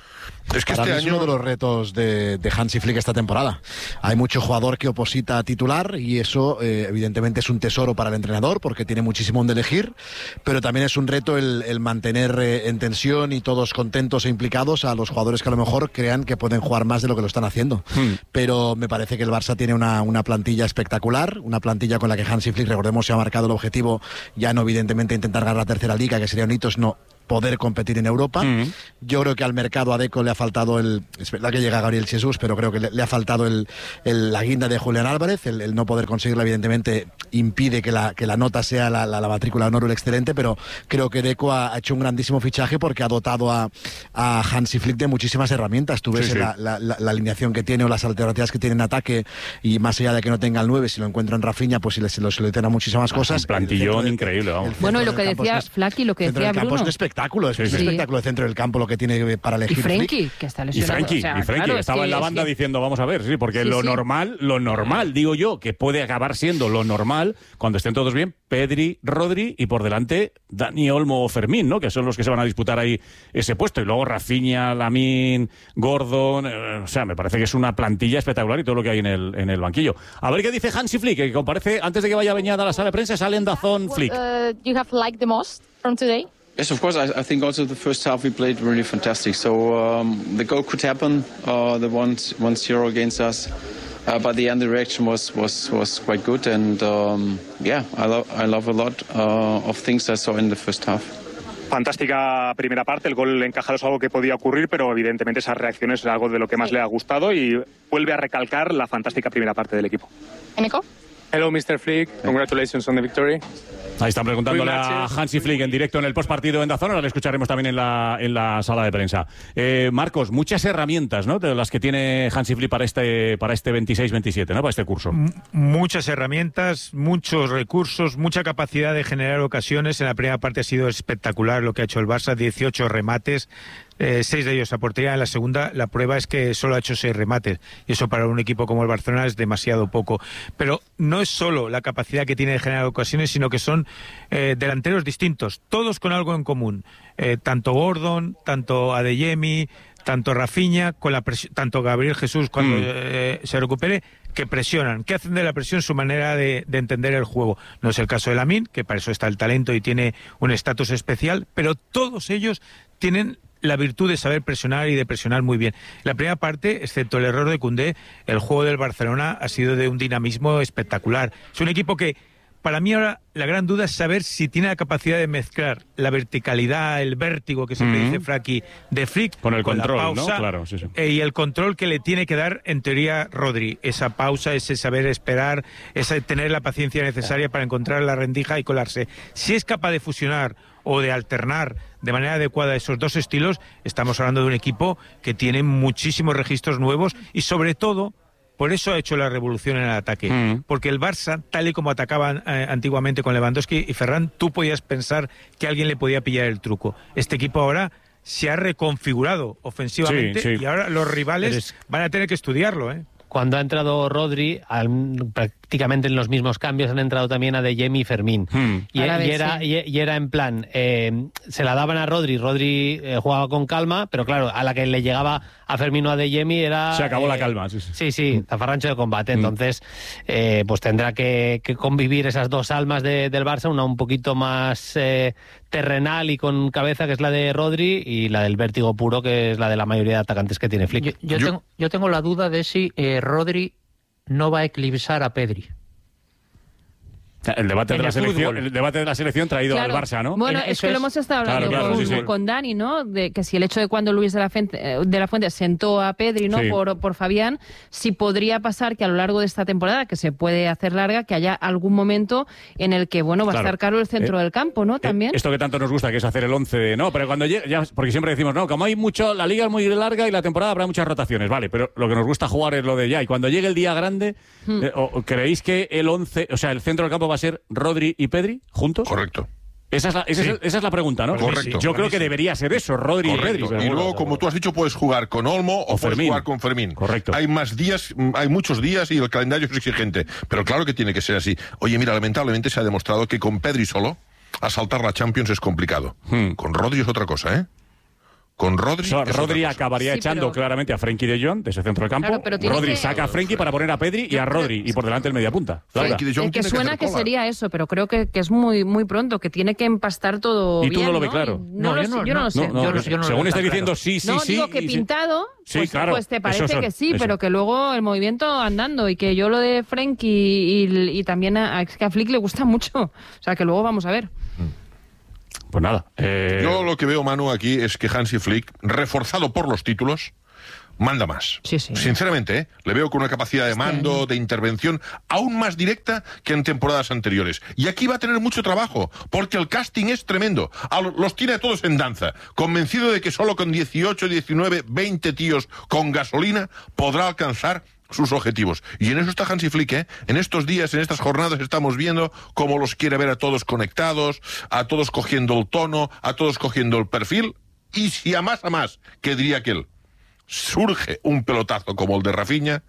Es que Para este año es uno de los retos de, de Hansi Flick esta temporada. Hay mucho jugador que oposita a titular y eso eh, evidentemente es un tesoro para el entrenador porque tiene muchísimo donde elegir, pero también es un reto el, el mantener eh, en tensión y todos contentos e implicados a los jugadores que a lo mejor crean que pueden jugar más de lo que lo están haciendo. Hmm. Pero me parece que el Barça tiene una, una plantilla espectacular, una plantilla con la que Hansi Flick, recordemos, se ha marcado el objetivo ya no evidentemente intentar ganar la tercera liga, que sería un hito, no poder competir en Europa. Mm. Yo creo que al mercado a Deco le ha faltado el... Es verdad que llega Gabriel Jesús, pero creo que le, le ha faltado el, el, la guinda de Julián Álvarez. El, el no poder conseguirla, evidentemente, impide que la, que la nota sea la, la, la matrícula de honor o el excelente, pero creo que Deco ha, ha hecho un grandísimo fichaje porque ha dotado a, a Hansi Flick de muchísimas herramientas. Tú ves sí, sí. La, la, la, la alineación que tiene o las alternativas que tiene en ataque, y más allá de que no tenga el nueve, si lo encuentra en Rafinha, pues si le, se lo soluciona muchísimas cosas. Un plantillón de, increíble, vamos. Bueno, y lo que decía Flaki, lo que decía Bruno. Es un espectáculo, es sí, un sí. espectáculo de centro del campo lo que tiene para elegir. Y Frenkie, que está lesionado. Y Frenkie, o sea, y Frenkie claro, estaba es que, en la banda es que... diciendo, vamos a ver, sí, porque sí, lo sí. normal, lo normal, digo yo, que puede acabar siendo lo normal cuando estén todos bien, Pedri, Rodri y por delante Dani Olmo o Fermín, ¿no? Que son los que se van a disputar ahí ese puesto. Y luego Rafinha, Lamine, Gordon, eh, o sea, me parece que es una plantilla espectacular y todo lo que hay en el, en el banquillo. A ver qué dice Hansi Flick, que comparece antes de que vaya Beñat a la sala de prensa, sale en DAZN Flick. Uh, you have liked the most from today? Yes, of course. I, I think also the first half we played really fantastic. So um, the goal could happen, uh, the one one zero against us. Uh, but the end, the reaction was was was quite good, and um, yeah, I love I love a lot uh, of things I saw in the first half. Fantástica primera parte, el gol encajado es algo que podía ocurrir, pero evidentemente esas reacciones es algo de lo que más le ha gustado y vuelve a recalcar la fantástica primera parte del equipo. ¿Eneco? Hello, mister Flick. Congratulations on the victory. Ahí están preguntándole a Hansi Flick en directo en el postpartido en DAZN. Ahora le escucharemos también en la, en la sala de prensa. Eh, Marcos, muchas herramientas, ¿no?, de las que tiene Hansi Flick para este, para este veintiséis veintisiete, ¿no?, para este curso. M- muchas herramientas, muchos recursos, mucha capacidad de generar ocasiones. En la primera parte ha sido espectacular lo que ha hecho el Barça, dieciocho remates. Eh, seis de ellos a portería. En la segunda, la prueba es que solo ha hecho seis remates. Y eso para un equipo como el Barcelona es demasiado poco. Pero no es solo la capacidad que tiene de generar ocasiones, sino que son eh, delanteros distintos, todos con algo en común. Eh, tanto Gordon, tanto Adeyemi, tanto Rafinha, con la presi- tanto Gabriel Jesús cuando mm. eh, se recupere, que presionan, que hacen de la presión su manera de, de entender el juego. No es el caso de Lamine, que para eso está el talento y tiene un estatus especial, pero todos ellos tienen la virtud de saber presionar y de presionar muy bien. La primera parte, excepto el error de Koundé, el juego del Barcelona ha sido de un dinamismo espectacular. Es un equipo que, para mí ahora, la gran duda es saber si tiene la capacidad de mezclar la verticalidad, el vértigo que siempre mm-hmm. dice Fraki, de Flick, con el con control, la pausa, ¿no? Claro, sí, sí. Eh, y el control que le tiene que dar, en teoría, Rodri. Esa pausa, ese saber esperar, ese tener la paciencia necesaria para encontrar la rendija y colarse. Si es capaz de fusionar o de alternar de manera adecuada esos dos estilos, estamos hablando de un equipo que tiene muchísimos registros nuevos y, sobre todo, por eso ha hecho la revolución en el ataque. Mm. Porque el Barça, tal y como atacaban eh, antiguamente con Lewandowski y Ferran, tú podías pensar que alguien le podía pillar el truco. Este equipo ahora se ha reconfigurado ofensivamente sí, sí. y ahora los rivales Eres... van a tener que estudiarlo, ¿eh? Cuando ha entrado Rodri, al, prácticamente en los mismos cambios han entrado también Adeyemi y Fermín. Hmm. Y, vez, y, era, sí. y, y era en plan, eh, se la daban a Rodri, Rodri eh, jugaba con calma, pero claro, a la que le llegaba a Fermín o a Adeyemi era... Se acabó eh, la calma. Sí, sí, sí, sí zafarrancho de combate. Entonces, eh, pues tendrá que, que convivir esas dos almas de, del Barça, una un poquito más eh, terrenal y con cabeza, que es la de Rodri, y la del vértigo puro, que es la de la mayoría de atacantes que tiene Flick. Yo, yo, yo... Tengo, yo tengo la duda de si eh, Rodri no va a eclipsar a Pedri. El debate, de la selección, el debate de la selección traído claro. al Barça, ¿no? Bueno, es que es. lo hemos estado hablando claro, claro, con, sí, sí. con Dani, ¿no? De que si el hecho de cuando Luis de la Fuente, de la Fuente sentó a Pedri, ¿no? Sí. Por, por Fabián, si podría pasar que a lo largo de esta temporada, que se puede hacer larga, que haya algún momento en el que, bueno, va claro. a estar caro el centro eh, del campo, ¿no? También. Eh, esto que tanto nos gusta, que es hacer el once, ¿no? Pero cuando llega, ya, porque siempre decimos, no, como hay mucho, la liga es muy larga y la temporada habrá muchas rotaciones, vale, pero lo que nos gusta jugar es lo de ya. Y cuando llegue el día grande, hmm. eh, o, ¿creéis que el once, o sea, el centro del campo va a ser Rodri y Pedri juntos? Correcto. Esa es, la, esa, sí. es, esa es la pregunta, ¿no? Correcto. Yo creo que debería ser eso, Rodri Correcto. y Pedri. Y luego, como tú has dicho, puedes jugar con Olmo o, o puedes jugar con Fermín. Correcto. Hay más días, hay muchos días y el calendario es exigente. Pero claro que tiene que ser así. Oye, mira, lamentablemente se ha demostrado que con Pedri solo, asaltar la Champions es complicado. Hmm. Con Rodri es otra cosa, ¿eh? Con Rodri. O sea, Rodri acabaría sí, echando pero... claramente a Frenkie de Jong de ese centro del campo. Claro, Rodri que... saca a Frenkie para poner a Pedri y a Rodri y por delante el mediapunta. Sí, el que suena que, que sería eso, pero creo que, que es muy muy pronto, que tiene que empastar todo y tú bien, no lo ves ¿no? claro. No, no, yo, no, yo no lo sé. No, no, yo, yo no según está diciendo sí, sí, no, sí. No, digo que pintado, sí, pues, claro, pues te parece son, que sí, eso. pero que luego el movimiento andando y que yo lo de Frenkie y, y también a, a Flick le gusta mucho. O sea, que luego vamos a ver. Pues nada. Eh... Yo lo que veo, Manu, aquí es que Hansi Flick, reforzado por los títulos, manda más. Sí, sí. Sinceramente, ¿eh? Le veo con una capacidad de mando, de intervención, aún más directa que en temporadas anteriores. Y aquí va a tener mucho trabajo, porque el casting es tremendo. Los tiene a todos en danza, convencido de que solo con dieciocho, diecinueve, veinte tíos con gasolina podrá alcanzar sus objetivos. Y en eso está Hansi Flick, ¿eh? En estos días, en estas jornadas, estamos viendo cómo los quiere ver a todos conectados, a todos cogiendo el tono, a todos cogiendo el perfil. Y si a más a más, que diría aquel, surge un pelotazo como el de Rafinha,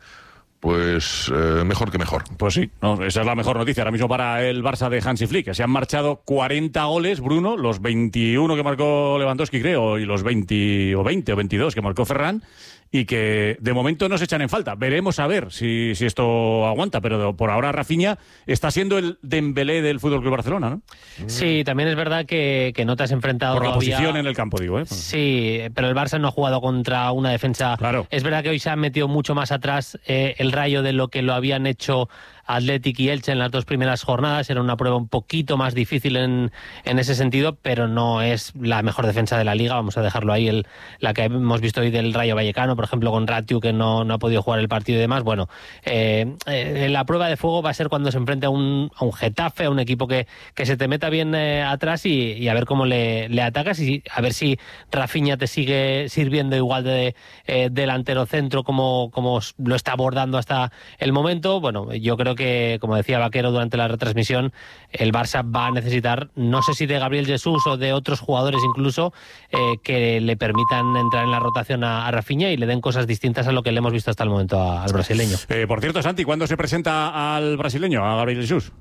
pues eh, mejor que mejor. Pues sí, no, esa es la mejor noticia ahora mismo para el Barça de Hansi Flick, que se han marchado cuarenta goles, Bruno, los veintiuno que marcó Lewandowski, creo, y los veinte o veinte o veintidós que marcó Ferran, y que de momento no se echan en falta. Veremos a ver si, si esto aguanta, pero por ahora Rafinha está siendo el Dembélé del Fútbol Club Barcelona, ¿no? Sí, también es verdad que, que no te has enfrentado por la todavía... posición en el campo, digo, ¿eh? Sí, pero el Barça no ha jugado contra una defensa. Claro. Es verdad que hoy se ha metido mucho más atrás eh, el Rayo de lo que lo habían hecho Athletic y Elche en las dos primeras jornadas. Era una prueba un poquito más difícil en, en ese sentido, pero no es la mejor defensa de la Liga. Vamos a dejarlo ahí, el, la que hemos visto hoy del Rayo Vallecano, por ejemplo, con Ratiu, que no, no ha podido jugar el partido y demás. Bueno, eh, eh, la prueba de fuego va a ser cuando se enfrente a un, a un Getafe, a un equipo que, que se te meta bien eh, atrás y, y a ver cómo le, le atacas y a ver si Rafinha te sigue sirviendo igual de eh, delantero centro como, como lo está abordando hasta el momento. Bueno, yo creo que que, como decía Vaquero durante la retransmisión, el Barça va a necesitar, no sé si de Gabriel Jesús o de otros jugadores incluso, eh, que le permitan entrar en la rotación a, a Rafinha y le den cosas distintas a lo que le hemos visto hasta el momento a, al brasileño. Eh, por cierto, Santi, ¿cuándo se presenta al brasileño, a Gabriel Jesús?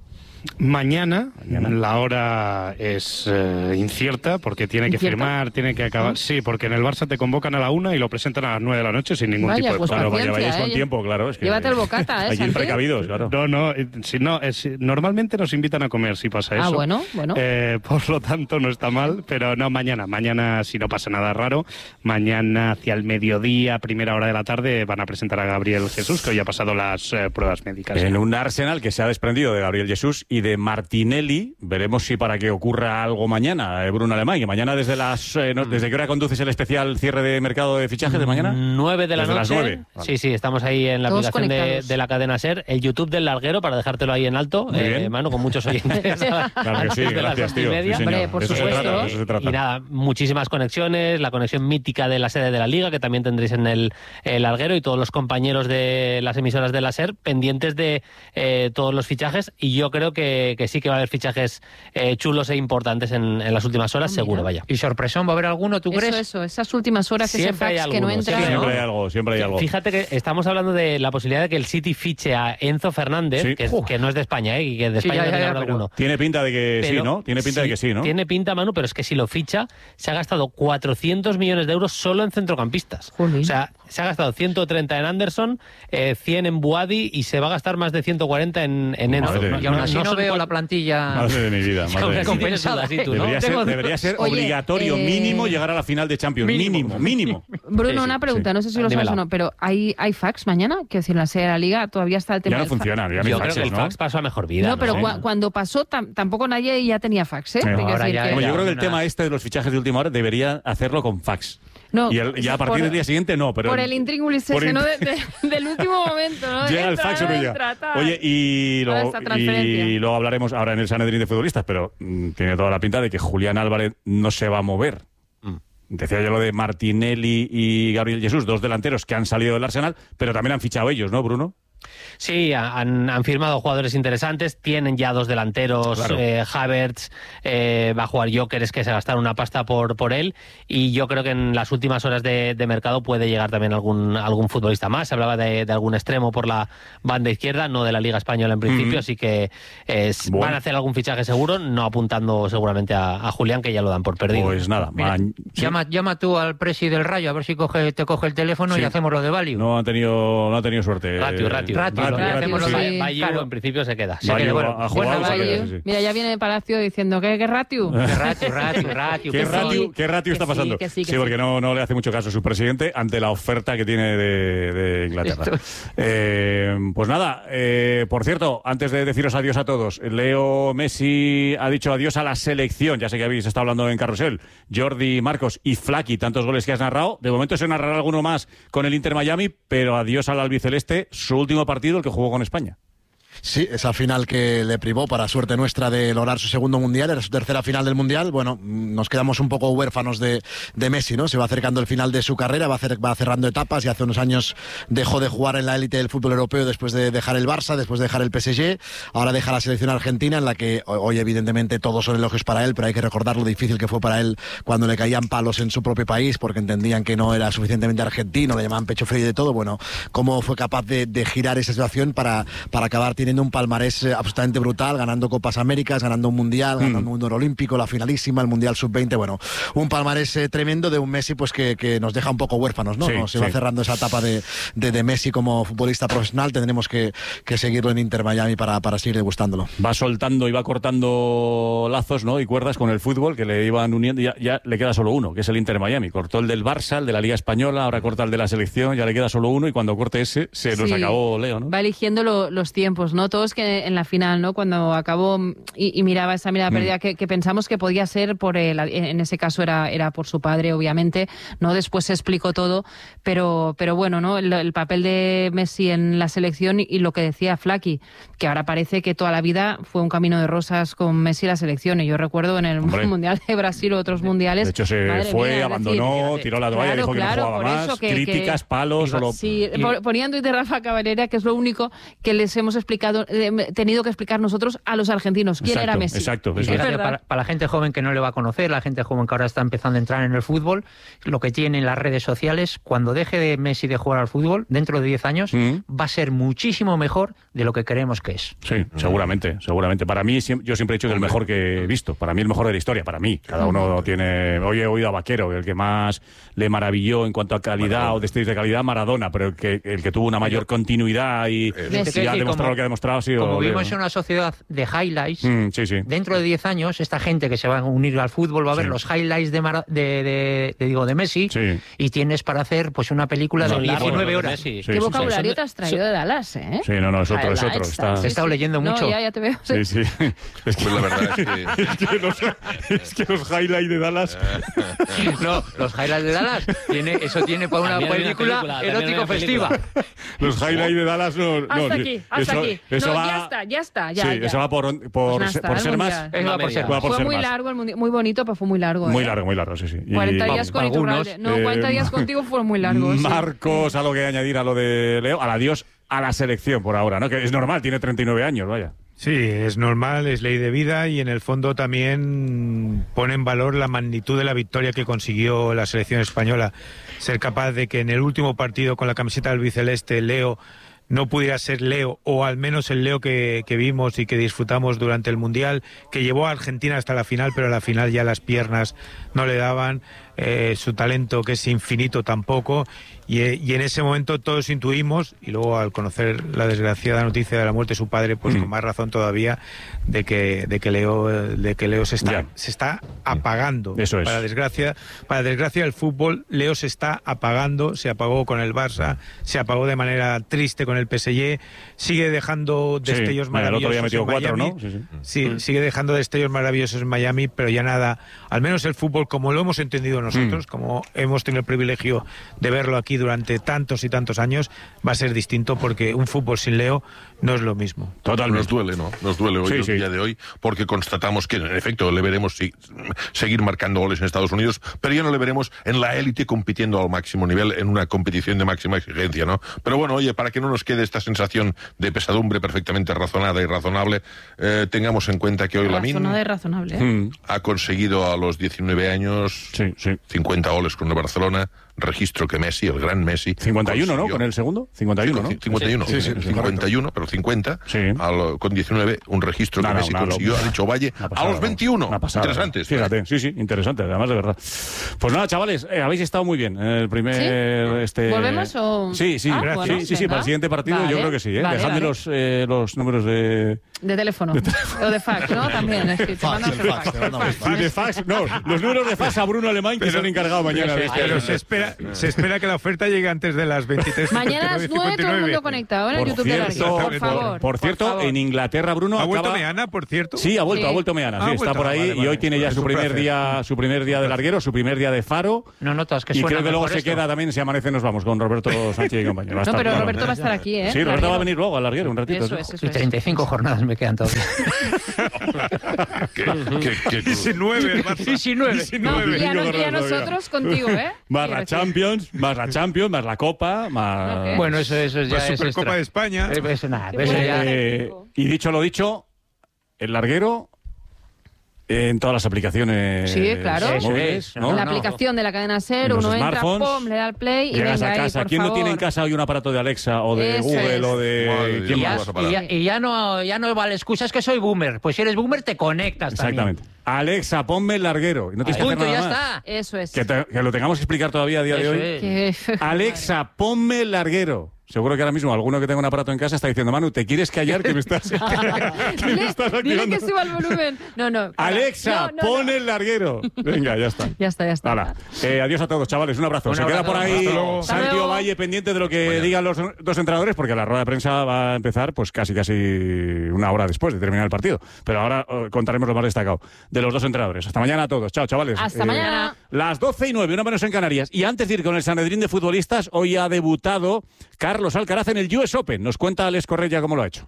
Mañana, Mañana, la hora es eh, incierta porque tiene que ¿Incierta? firmar, tiene que acabar. Sí, porque en el Barça te convocan a la una y lo presentan a las nueve de la noche sin ningún vaya, tipo de pues claro, vaya, vayáis eh, con tiempo, claro. Es que llévate el bocata, ¿eh? Hay que ir precavidos, claro. No, no, si, no es, normalmente nos invitan a comer si pasa eso. Ah, bueno, bueno. Eh, por lo tanto, no está mal, pero no, mañana, mañana si no pasa nada raro, mañana hacia el mediodía, primera hora de la tarde, van a presentar a Gabriel Jesús, que hoy ha pasado las eh, pruebas médicas. En un Arsenal que se ha desprendido de Gabriel Jesús y de Martín Nelly, veremos si para que ocurra algo mañana, eh, Bruno Alemán, que mañana desde las eh, no, ¿desde qué hora conduces el especial cierre de mercado de fichajes de mañana? nueve de la desde noche. Las nueve. Vale. Sí, sí, estamos ahí en la Todos aplicación de, de la cadena SER, el YouTube del Larguero, para dejártelo ahí en alto, eh, Manu, con muchos oyentes. Claro que sí, gracias, tío. Sí, Hombre, por eso supuesto. se trata, eso se trata. Y nada, muchísimas conexiones, la conexión mítica de la sede de la Liga, que también tendréis en el, el Larguero, y todos los compañeros de las emisoras de la SER pendientes de eh, todos los fichajes, y yo creo que, que sí que va a haber fichajes eh, chulos e importantes en, en las últimas horas, oh, seguro, vaya. ¿Y sorpresón va a haber alguno, tú eso, crees? Eso, esas últimas horas, siempre ese fax que no entra. Siempre, ¿no? hay algo, siempre hay algo. Fíjate que estamos hablando de la posibilidad de que el City fiche a Enzo Fernández, sí. que, es, que no es de España, ¿eh? Y que de España sí, ya, no tiene ya, alguno. Tiene pinta de que pero, sí, ¿no? Tiene pinta sí, de que sí, ¿no? Tiene pinta, Manu, pero es que si lo ficha, se ha gastado cuatrocientos millones de euros solo en centrocampistas. Jolín. O sea, se ha gastado ciento treinta en Anderson, eh, cien en Buadi y se va a gastar más de ciento cuarenta en, en Enzo. No, y aún así no, no veo la plantilla. Madre de mi vida, madre de mi vida. Tú, ¿no? Debería ser, debería ser Oye, obligatorio, eh... mínimo, llegar a la final de Champions. Mínimo, mínimo. Bruno, Sí, sí, una pregunta, sí. no sé si lo sabes o no, pero ¿hay, hay fax mañana? Quiero decir, en la sede de la Liga todavía está el tema Ya no del fax. funciona, ya no hay Yo faxes, creo que el ¿no? fax pasó a mejor vida. No, pero ¿no? cua- cuando pasó tam- tampoco nadie ya tenía fax, ¿eh? Sí. Quiero Ahora decir ya- que- Hombre, yo creo que el tema este de los fichajes de última hora debería hacerlo con fax. No, y el- ya a partir por- del día siguiente no, pero... Por el intríngulis por ese, in- ¿no? De- de- del último momento, ¿no? Llega el Entra, fax o no llega. entra, tal. Oye, y Toda luego, esta transferencia. y luego hablaremos ahora en el Sanedrín de futbolistas, pero mm, tiene toda la pinta de que Julián Álvarez no se va a mover. Mm. Decía yo lo de Martinelli y Gabriel Jesús, dos delanteros que han salido del Arsenal, pero también han fichado ellos, ¿no, Bruno? Sí, han, han firmado jugadores interesantes, tienen ya dos delanteros, Claro. eh, Havertz, eh, va a jugar Gyökeres, que se gastaron una pasta por, por él, y yo creo que en las últimas horas de, de mercado puede llegar también algún, algún futbolista más. Se hablaba de, de algún extremo por la banda izquierda, no de la Liga Española en principio, Ujú. así que eh, Bueno. van a hacer algún fichaje seguro, no apuntando seguramente a, a Julián, que ya lo dan por perdido. Pues nada, Mira, man- sí. llama, llama tú al presi del Rayo, a ver si coge, te coge el teléfono Sí. y hacemos lo de Value. No ha tenido, no ha tenido suerte. Ratio, ratio. Ratio, Ratio, hacemos lo sí. de- Bayu, claro. en principio se queda. Se Bayu queda, bueno, ha jugado, buena se queda, Bayu. sí, sí. Mira, ya viene de Palacio diciendo que qué ratio. Qué ratio, ratio, ratio. ¿Qué Que ratio, sí, qué ratio que está sí, pasando? que sí, que sí. porque no, no le hace mucho caso su presidente ante la oferta que tiene de, de Inglaterra. Eh, pues nada, eh, por cierto, antes de deciros adiós a todos, Leo Messi ha dicho adiós a la selección. Ya sé que habéis estado hablando en Carrusel. Jordi, Marcos y Flaky, tantos goles que has narrado. De momento se narrará alguno más con el Inter Miami, pero adiós al albiceleste, su último partido, el que jugó con España. Sí, esa final que le privó, para suerte nuestra, de lograr su segundo mundial, era su tercera final del mundial. Bueno, nos quedamos un poco huérfanos de, de Messi, ¿no? Se va acercando el final de su carrera, va, hacer, va cerrando etapas y hace unos años dejó de jugar en la élite del fútbol europeo después de dejar el Barça, después de dejar el P S G. Ahora deja la selección argentina, en la que hoy evidentemente todos son elogios para él, pero hay que recordar lo difícil que fue para él cuando le caían palos en su propio país porque entendían que no era suficientemente argentino, le llamaban pecho frío y de todo. Bueno, cómo fue capaz de, de girar esa situación para, para acabar teniendo un palmarés eh, absolutamente brutal, ganando Copas Américas, ganando un Mundial, Mm. ganando un oro olímpico, la finalísima, el Mundial sub veinte. Bueno, un palmarés eh, tremendo de un Messi pues que, que nos deja un poco huérfanos, ¿no? Sí, No, se sí. va cerrando esa etapa de, de, de Messi como futbolista profesional. Tendremos que, que seguirlo en Inter Miami para, para seguir degustándolo. Va soltando y va cortando lazos, ¿no? Y cuerdas con el fútbol que le iban uniendo. Ya, ya le queda solo uno, que es el Inter Miami. Cortó el del Barça, el de la Liga Española, ahora corta el de la selección, ya le queda solo uno y cuando corte ese se nos Sí. acabó Leo, ¿no? Va eligiendo lo- los tiempos, ¿no? Todos que en la final, ¿no? Cuando acabó y, y miraba esa mirada Mm. perdida que, que pensamos que podía ser por el, en ese caso era, era por su padre, obviamente, ¿no? Después se explicó todo, pero, pero bueno, ¿no? El, el papel de Messi en la selección y, y lo que decía Flaky, que ahora parece que toda la vida fue un camino de rosas con Messi y la selección. Y yo recuerdo en el Hombre. Mundial de Brasil o otros mundiales. De hecho, se madre fue, mía, es abandonó, decir, tiró la toalla, claro, dijo que claro, no jugaba por más, eso que- críticas, que- palos, solo... Sí, po- ponía en Twitter Rafa Cabanera que es lo único que les hemos explicado, eh, tenido que explicar nosotros a los argentinos. ¿Quién Exacto, era Messi? exacto, Es eso es. verdad. Para, para la gente joven que no le va a conocer, la gente joven que ahora está empezando a entrar en el fútbol, lo que tiene en las redes sociales, cuando deje de Messi de jugar al fútbol, dentro de diez años, Mm. va a ser muchísimo mejor de lo que creemos que es. Sí, seguramente, seguramente. Para mí, siem- yo siempre he dicho que el mejor que he visto. Para mí, el mejor de la historia. Para mí. Cada uno tiene... Hoy he oído a Vaquero, el que más le maravilló en cuanto a calidad o destellos de calidad, Maradona, pero el que, el que tuvo una mayor continuidad y, Messi. y ha Sí, demostrado como- lo que ha demostrado ha sido... Como Leo, vivimos ¿no? en una sociedad de highlights, Mm, sí, sí. dentro de diez años, esta gente que se va a unir al fútbol va a ver Sí. los highlights de, Mara- de, de- de, digo, de Messi Sí. y tienes para hacer pues una película de Son largos diecinueve los horas. Messi. Sí, ¿Qué sí, vocabulario sí. te has traído de Dallas, eh? Sí, no, no, es otro, es otro. Highlights, Está... He estado leyendo No, mucho. ya, ya te veo. Sí, sí. Es que, Pues la verdad es que... es que los, es que los highlights de Dallas... No, los highlights de Dallas, tiene, eso tiene para una También hay una película, película, también hay erótico una película. festiva. Los highlights de Dallas no... no, Hasta sí, aquí, hasta eso, aquí. Eso no, va... ya está, ya está. Ya, sí, ya. eso va por, por, Pues se- nada, por el ser más. Mundial. Eso va por ser Va por Fue ser muy más. largo, el mundi- muy bonito, pero fue muy largo. Muy ¿eh? largo, muy largo, sí, sí. Y- cuarenta pa- días con algunos, Iturralde. No, cuarenta eh, días contigo fueron muy largos. sí. Marcos, algo que añadir a lo de Leo, al adiós a la selección por ahora, ¿no? Que es normal, tiene treinta y nueve años, vaya. Sí, es normal, es ley de vida y en el fondo también pone en valor la magnitud de la victoria que consiguió la selección española. Ser capaz de que en el último partido con la camiseta albiceleste Leo no pudiera ser Leo, o al menos el Leo que, que vimos y que disfrutamos durante el Mundial, que llevó a Argentina hasta la final, pero a la final ya las piernas no le daban. eh, su talento que es infinito tampoco, y, y en ese momento todos intuimos, y luego al conocer la desgraciada noticia de la muerte de su padre, pues mm. con más razón todavía de que de que Leo de que Leo se está se está apagando. Eso es. Para desgracia, para desgracia del fútbol, Leo se está apagando, se apagó con el Barça, se apagó de manera triste con el P S G, sigue dejando destellos sí, maravillosos. El otro día metió cuatro, ¿no? Sí, sí. sí mm. sigue dejando destellos maravillosos en Miami, pero ya nada, al menos el fútbol como lo hemos entendido nosotros, mm. como hemos tenido el privilegio de verlo aquí durante tantos y tantos años, va a ser distinto, porque un fútbol sin Leo no es lo mismo. Totalmente. Nos duele, ¿no? Nos duele hoy, sí, el sí. día de hoy, porque constatamos que, en efecto, le veremos sí, seguir marcando goles en Estados Unidos, pero ya no le veremos en la élite compitiendo al máximo nivel, en una competición de máxima exigencia, ¿no? Pero bueno, oye, para que no nos quede esta sensación de pesadumbre perfectamente razonada y razonable, eh, tengamos en cuenta que hoy Lamine razonada y razonable, ¿eh? mm, ha conseguido a los diecinueve años sí, sí. cincuenta goles con el Barcelona, registro que Messi, el gran Messi, cincuenta y uno, consiguió. ¿No? Con el segundo, cincuenta y uno, ¿no? cincuenta y uno, sí, sí, sí, cincuenta y uno, pero cincuenta, sí. al, con diecinueve, un registro no, que no, Messi no, consiguió, ha dicho Valle, pasada, a los veintiuno. Interesante. Fíjate, sí, sí, interesante, además de verdad. Pues nada, chavales, eh, habéis estado muy bien en el primer... ¿Sí? Este... ¿Volvemos o...? Sí, sí, ah, bueno, sí, sí, sí, para el siguiente partido vale. yo creo que sí, ¿eh? Vale, Dejadme vale. los, eh, los números de... De teléfono. de teléfono. O de fax, ¿no? También. Es que fax, te fax, fax, fax. fax. Sí, de fax, no, los números de fax a Bruno Alemán, que son encargados mañana. Pero, pero se, espera, se espera que la oferta llegue antes de las veintitrés. Mañana a las nueve todo el mundo conectado en el YouTube de Larguero, por favor. Por cierto, por favor. En Inglaterra, Bruno ¿Ha vuelto acaba... Meana, por cierto? Sí, ha vuelto, sí. ha vuelto Meana, sí, ah, está por ahí vale, vale. y hoy tiene ya su primer día su primer día de Larguero, su primer día de Faro. No notas que y creo que luego se esto. queda también, si amanece nos vamos con Roberto Sánchez y compañía. No, pero claro. Roberto va a estar aquí, ¿eh? Sí, Roberto va a venir luego al Larguero un ratito. Eso es, eso es. treinta y cinco jornadas me quedan todavía. diecinueve, diecinueve. Y a nosotros contigo, ¿eh? Más la Champions, más la Champions, más la Copa, más... Okay. Bueno, eso, eso ya la es Supercopa de España. Eh, eso, nada, eso ya... eh, y dicho lo dicho, el Larguero en todas las aplicaciones sí, claro. móviles, ¿no? La aplicación de la cadena SER, uno entra, pum, le da al play y llegas venga a casa. Ahí, por ¿Quién favor. no tiene en casa hoy un aparato de Alexa o de Eso Google es. o de... ¿Quién y, ya, y, ya, y ya no ya no vale excusa, es que soy boomer. Pues si eres boomer te conectas Exactamente. También. Alexa, ponme el Larguero. Y no tienes que hacer punto, nada ya más. está. Eso es. Que, te, que lo tengamos que explicar todavía a día Eso de hoy. Es. Alexa, ponme el Larguero. Seguro que ahora mismo alguno que tenga un aparato en casa está diciendo, Manu, ¿te quieres callar que me estás, que me estás activando? Dile que suba el volumen. No, no. Alexa, no, no, pon no. el Larguero. Venga, ya está. Ya está, ya está. Hala. Eh, adiós a todos, chavales. Un abrazo. Un Se abrazo, queda por ahí Santiago Valle pendiente de lo que Bueno. digan los dos entrenadores, porque la rueda de prensa va a empezar pues casi casi una hora después de terminar el partido. Pero ahora eh, contaremos lo más destacado de los dos entrenadores. Hasta mañana a todos. Chao, chavales. Hasta eh, mañana. Las doce y nueve, una menos en Canarias. Y antes de ir con el Sanedrín de futbolistas, hoy ha debutado Carlos Alcaraz en el U S Open. Nos cuenta Alex Correia cómo lo ha hecho.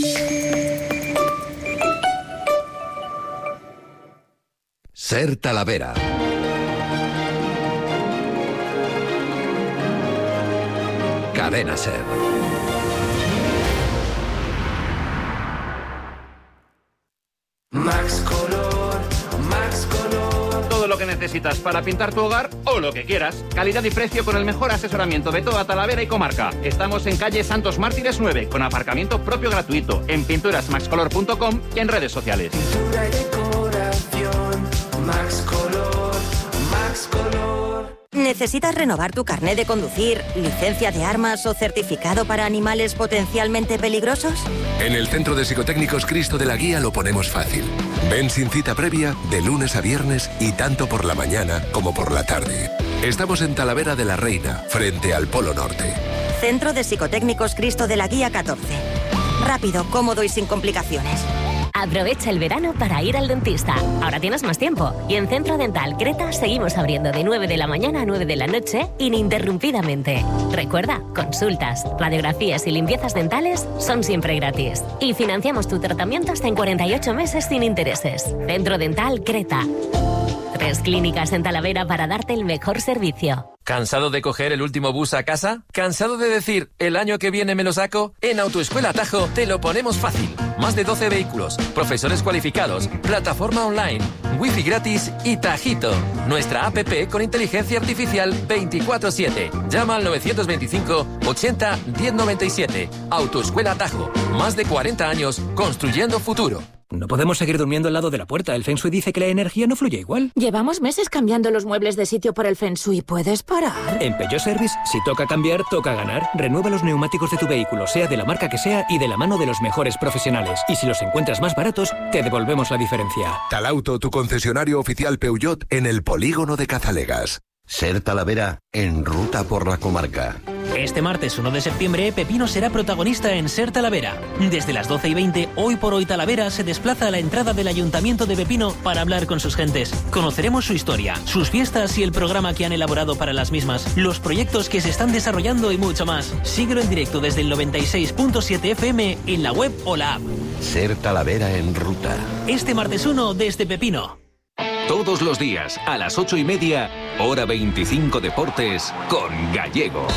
Ser Talavera. Cadena Ser. Max Color, Max Color. Todo lo que necesitas para pintar tu hogar o lo que quieras. Calidad y precio con el mejor asesoramiento de toda Talavera y comarca. Estamos en calle Santos Mártires nueve, con aparcamiento propio gratuito, en pinturas max color punto com y en redes sociales. Pintura y decoración, Max Color, Max Color. ¿Necesitas renovar tu carnet de conducir, licencia de armas o certificado para animales potencialmente peligrosos? En el Centro de Psicotécnicos Cristo de la Guía lo ponemos fácil. Ven sin cita previa de lunes a viernes y tanto por la mañana como por la tarde. Estamos en Talavera de la Reina, frente al Polo Norte. Centro de Psicotécnicos Cristo de la Guía catorce. Rápido, cómodo y sin complicaciones. Aprovecha el verano para ir al dentista. Ahora tienes más tiempo. Y en Centro Dental Creta seguimos abriendo de nueve de la mañana a nueve de la noche ininterrumpidamente. Recuerda, consultas, radiografías y limpiezas dentales son siempre gratis. Y financiamos tu tratamiento hasta en cuarenta y ocho meses sin intereses. Centro Dental Creta. Tres clínicas en Talavera para darte el mejor servicio. ¿Cansado de coger el último bus a casa? ¿Cansado de decir, el año que viene me lo saco? En Autoescuela Tajo te lo ponemos fácil. Más de doce vehículos, profesores cualificados, plataforma online, wifi gratis y Tajito. Nuestra app con inteligencia artificial veinticuatro siete. Llama al novecientos veinticinco ochenta diez noventa y siete. Autoescuela Tajo. Más de cuarenta años construyendo futuro. No podemos seguir durmiendo al lado de la puerta. El Feng Shui dice que la energía no fluye igual. Llevamos meses cambiando los muebles de sitio por el Feng Shui. ¿Puedes parar? En Peugeot Service, si toca cambiar, toca ganar. Renueva los neumáticos de tu vehículo, sea de la marca que sea y de la mano de los mejores profesionales. Y si los encuentras más baratos, te devolvemos la diferencia. Talauto, tu concesionario oficial Peugeot en el polígono de Cazalegas. Ser Talavera en ruta por la comarca. Este martes uno de septiembre, Pepino será protagonista en Ser Talavera. Desde las doce y veinte, Hoy por Hoy Talavera se desplaza a la entrada del Ayuntamiento de Pepino para hablar con sus gentes. Conoceremos su historia, sus fiestas y el programa que han elaborado para las mismas, los proyectos que se están desarrollando y mucho más. Síguelo en directo desde el noventa y seis punto siete F M en la web o la app. Ser Talavera en ruta. Este martes uno desde Pepino. Todos los días, a las ocho y media, hora veinticinco Deportes, con Gallego.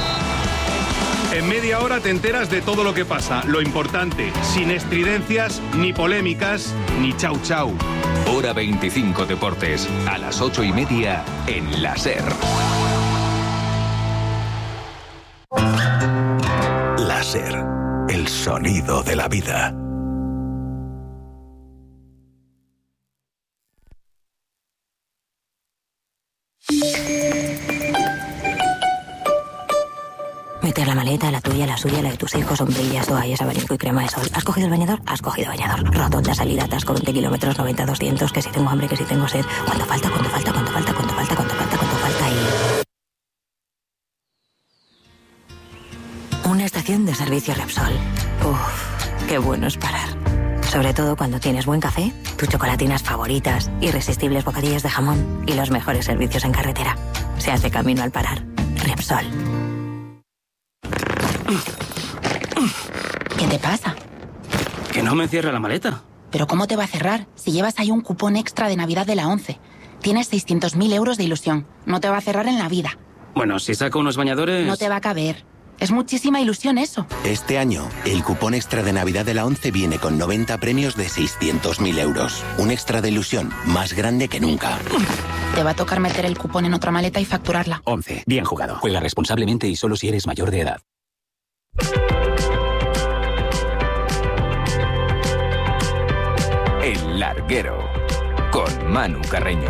En media hora te enteras de todo lo que pasa, lo importante, sin estridencias, ni polémicas, ni chau chau. Hora veinticinco Deportes, a las ocho y media, en la SER. La SER, el sonido de la vida. Meter la maleta, la tuya, la suya, la de tus hijos, sombrillas, toallas, abanico y crema de sol. ¿Has cogido el bañador? Has cogido bañador. Rotonda, salida, atasco, veinte kilómetros, noventa, doscientos, que si tengo hambre, que si tengo sed. ¿Cuánto falta, cuánto falta, cuánto falta, cuánto falta, cuánto falta, cuánto falta? Y... Una estación de servicio Repsol. Uff, qué bueno es parar. Sobre todo cuando tienes buen café, tus chocolatinas favoritas, irresistibles bocadillos de jamón y los mejores servicios en carretera. Se hace camino al parar. Repsol. ¿Qué te pasa? Que no me cierra la maleta. ¿Pero cómo te va a cerrar si llevas ahí un cupón extra de Navidad de la ONCE? Tienes seiscientos mil euros de ilusión. No te va a cerrar en la vida. Bueno, si saco unos bañadores... No te va a caber. Es muchísima ilusión eso. Este año, el cupón extra de Navidad de la ONCE viene con noventa premios de seiscientos mil euros. Un extra de ilusión más grande que nunca. Te va a tocar meter el cupón en otra maleta y facturarla. ONCE. Bien jugado. Juega responsablemente y solo si eres mayor de edad. El Larguero, con Manu Carreño.